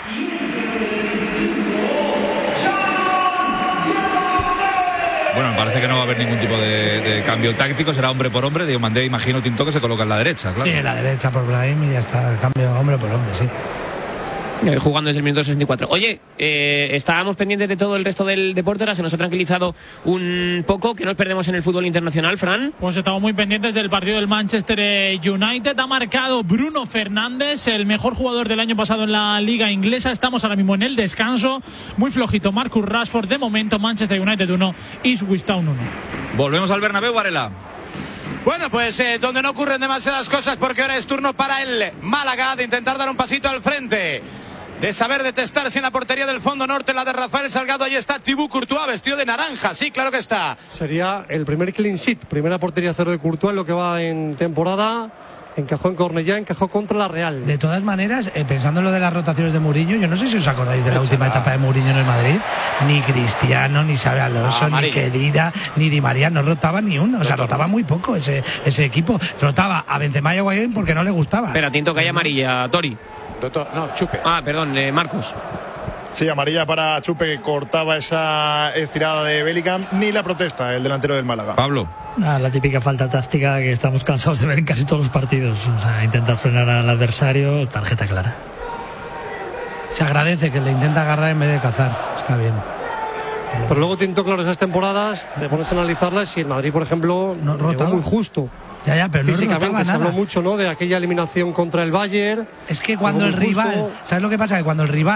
Bueno, me parece que no va a haber ningún tipo de, de cambio táctico, será hombre por hombre. Diomandé, imagino, Tinto, que se coloca en la derecha, claro. Sí, en la derecha por Brahim y ya está, el cambio hombre por hombre, sí. Eh, jugando desde el minuto sesenta y cuatro. Oye, eh, estábamos pendientes de todo el resto del deporte, ahora se nos ha tranquilizado un poco, que nos perdemos en el fútbol internacional, Fran. Pues estamos muy pendientes del partido del Manchester United. Ha marcado Bruno Fernández, el mejor jugador del año pasado en la liga inglesa. Estamos ahora mismo en el descanso, muy flojito Marcus Rashford. De momento Manchester United uno, Ipswich Town uno. Volvemos al Bernabéu, Varela. Bueno, pues eh, donde no ocurren demasiadas cosas, porque ahora es turno para el Málaga de intentar dar un pasito al frente, de saber detestarse en la portería del fondo norte, la de Rafael Salgado. Ahí está Thibaut Courtois, vestido de naranja, sí, claro que está. Sería el primer clean sheet, primera portería cero de Courtois en lo que va en temporada. Encajó en Cornellá, encajó contra la Real. De todas maneras, eh, pensando en lo de las rotaciones de Mourinho, yo no sé si os acordáis de la última etapa de Mourinho en el Madrid. Ni Cristiano, ni Xabi Alonso, ah, ni Khedira, ni Di María, no rotaba ni uno. O sea, rotaba muy poco ese, ese equipo. Rotaba a Benzema y a Higuaín porque no le gustaba. Espera, Tinto, que hay amarilla, Tori. No, Chupe. Ah, perdón, eh, Marcos. Sí, amarilla para Chupe, que cortaba esa estirada de Bellingham. Ni la protesta, el delantero del Málaga. Pablo. Ah, la típica falta táctica que estamos cansados de ver en casi todos los partidos. O sea, intentar frenar al adversario, tarjeta clara. Se agradece que le intenta agarrar en vez de cazar. Está bien. Pero luego, Tinto, claro, esas temporadas te pones a analizarlas y el Madrid, por ejemplo, no rota muy justo. Ya, ya, pero físicamente no rotaba se habló nada. mucho, ¿no?, de aquella eliminación contra el Bayern. Es que cuando el rival, justo... ¿sabes lo que pasa? Que cuando el rival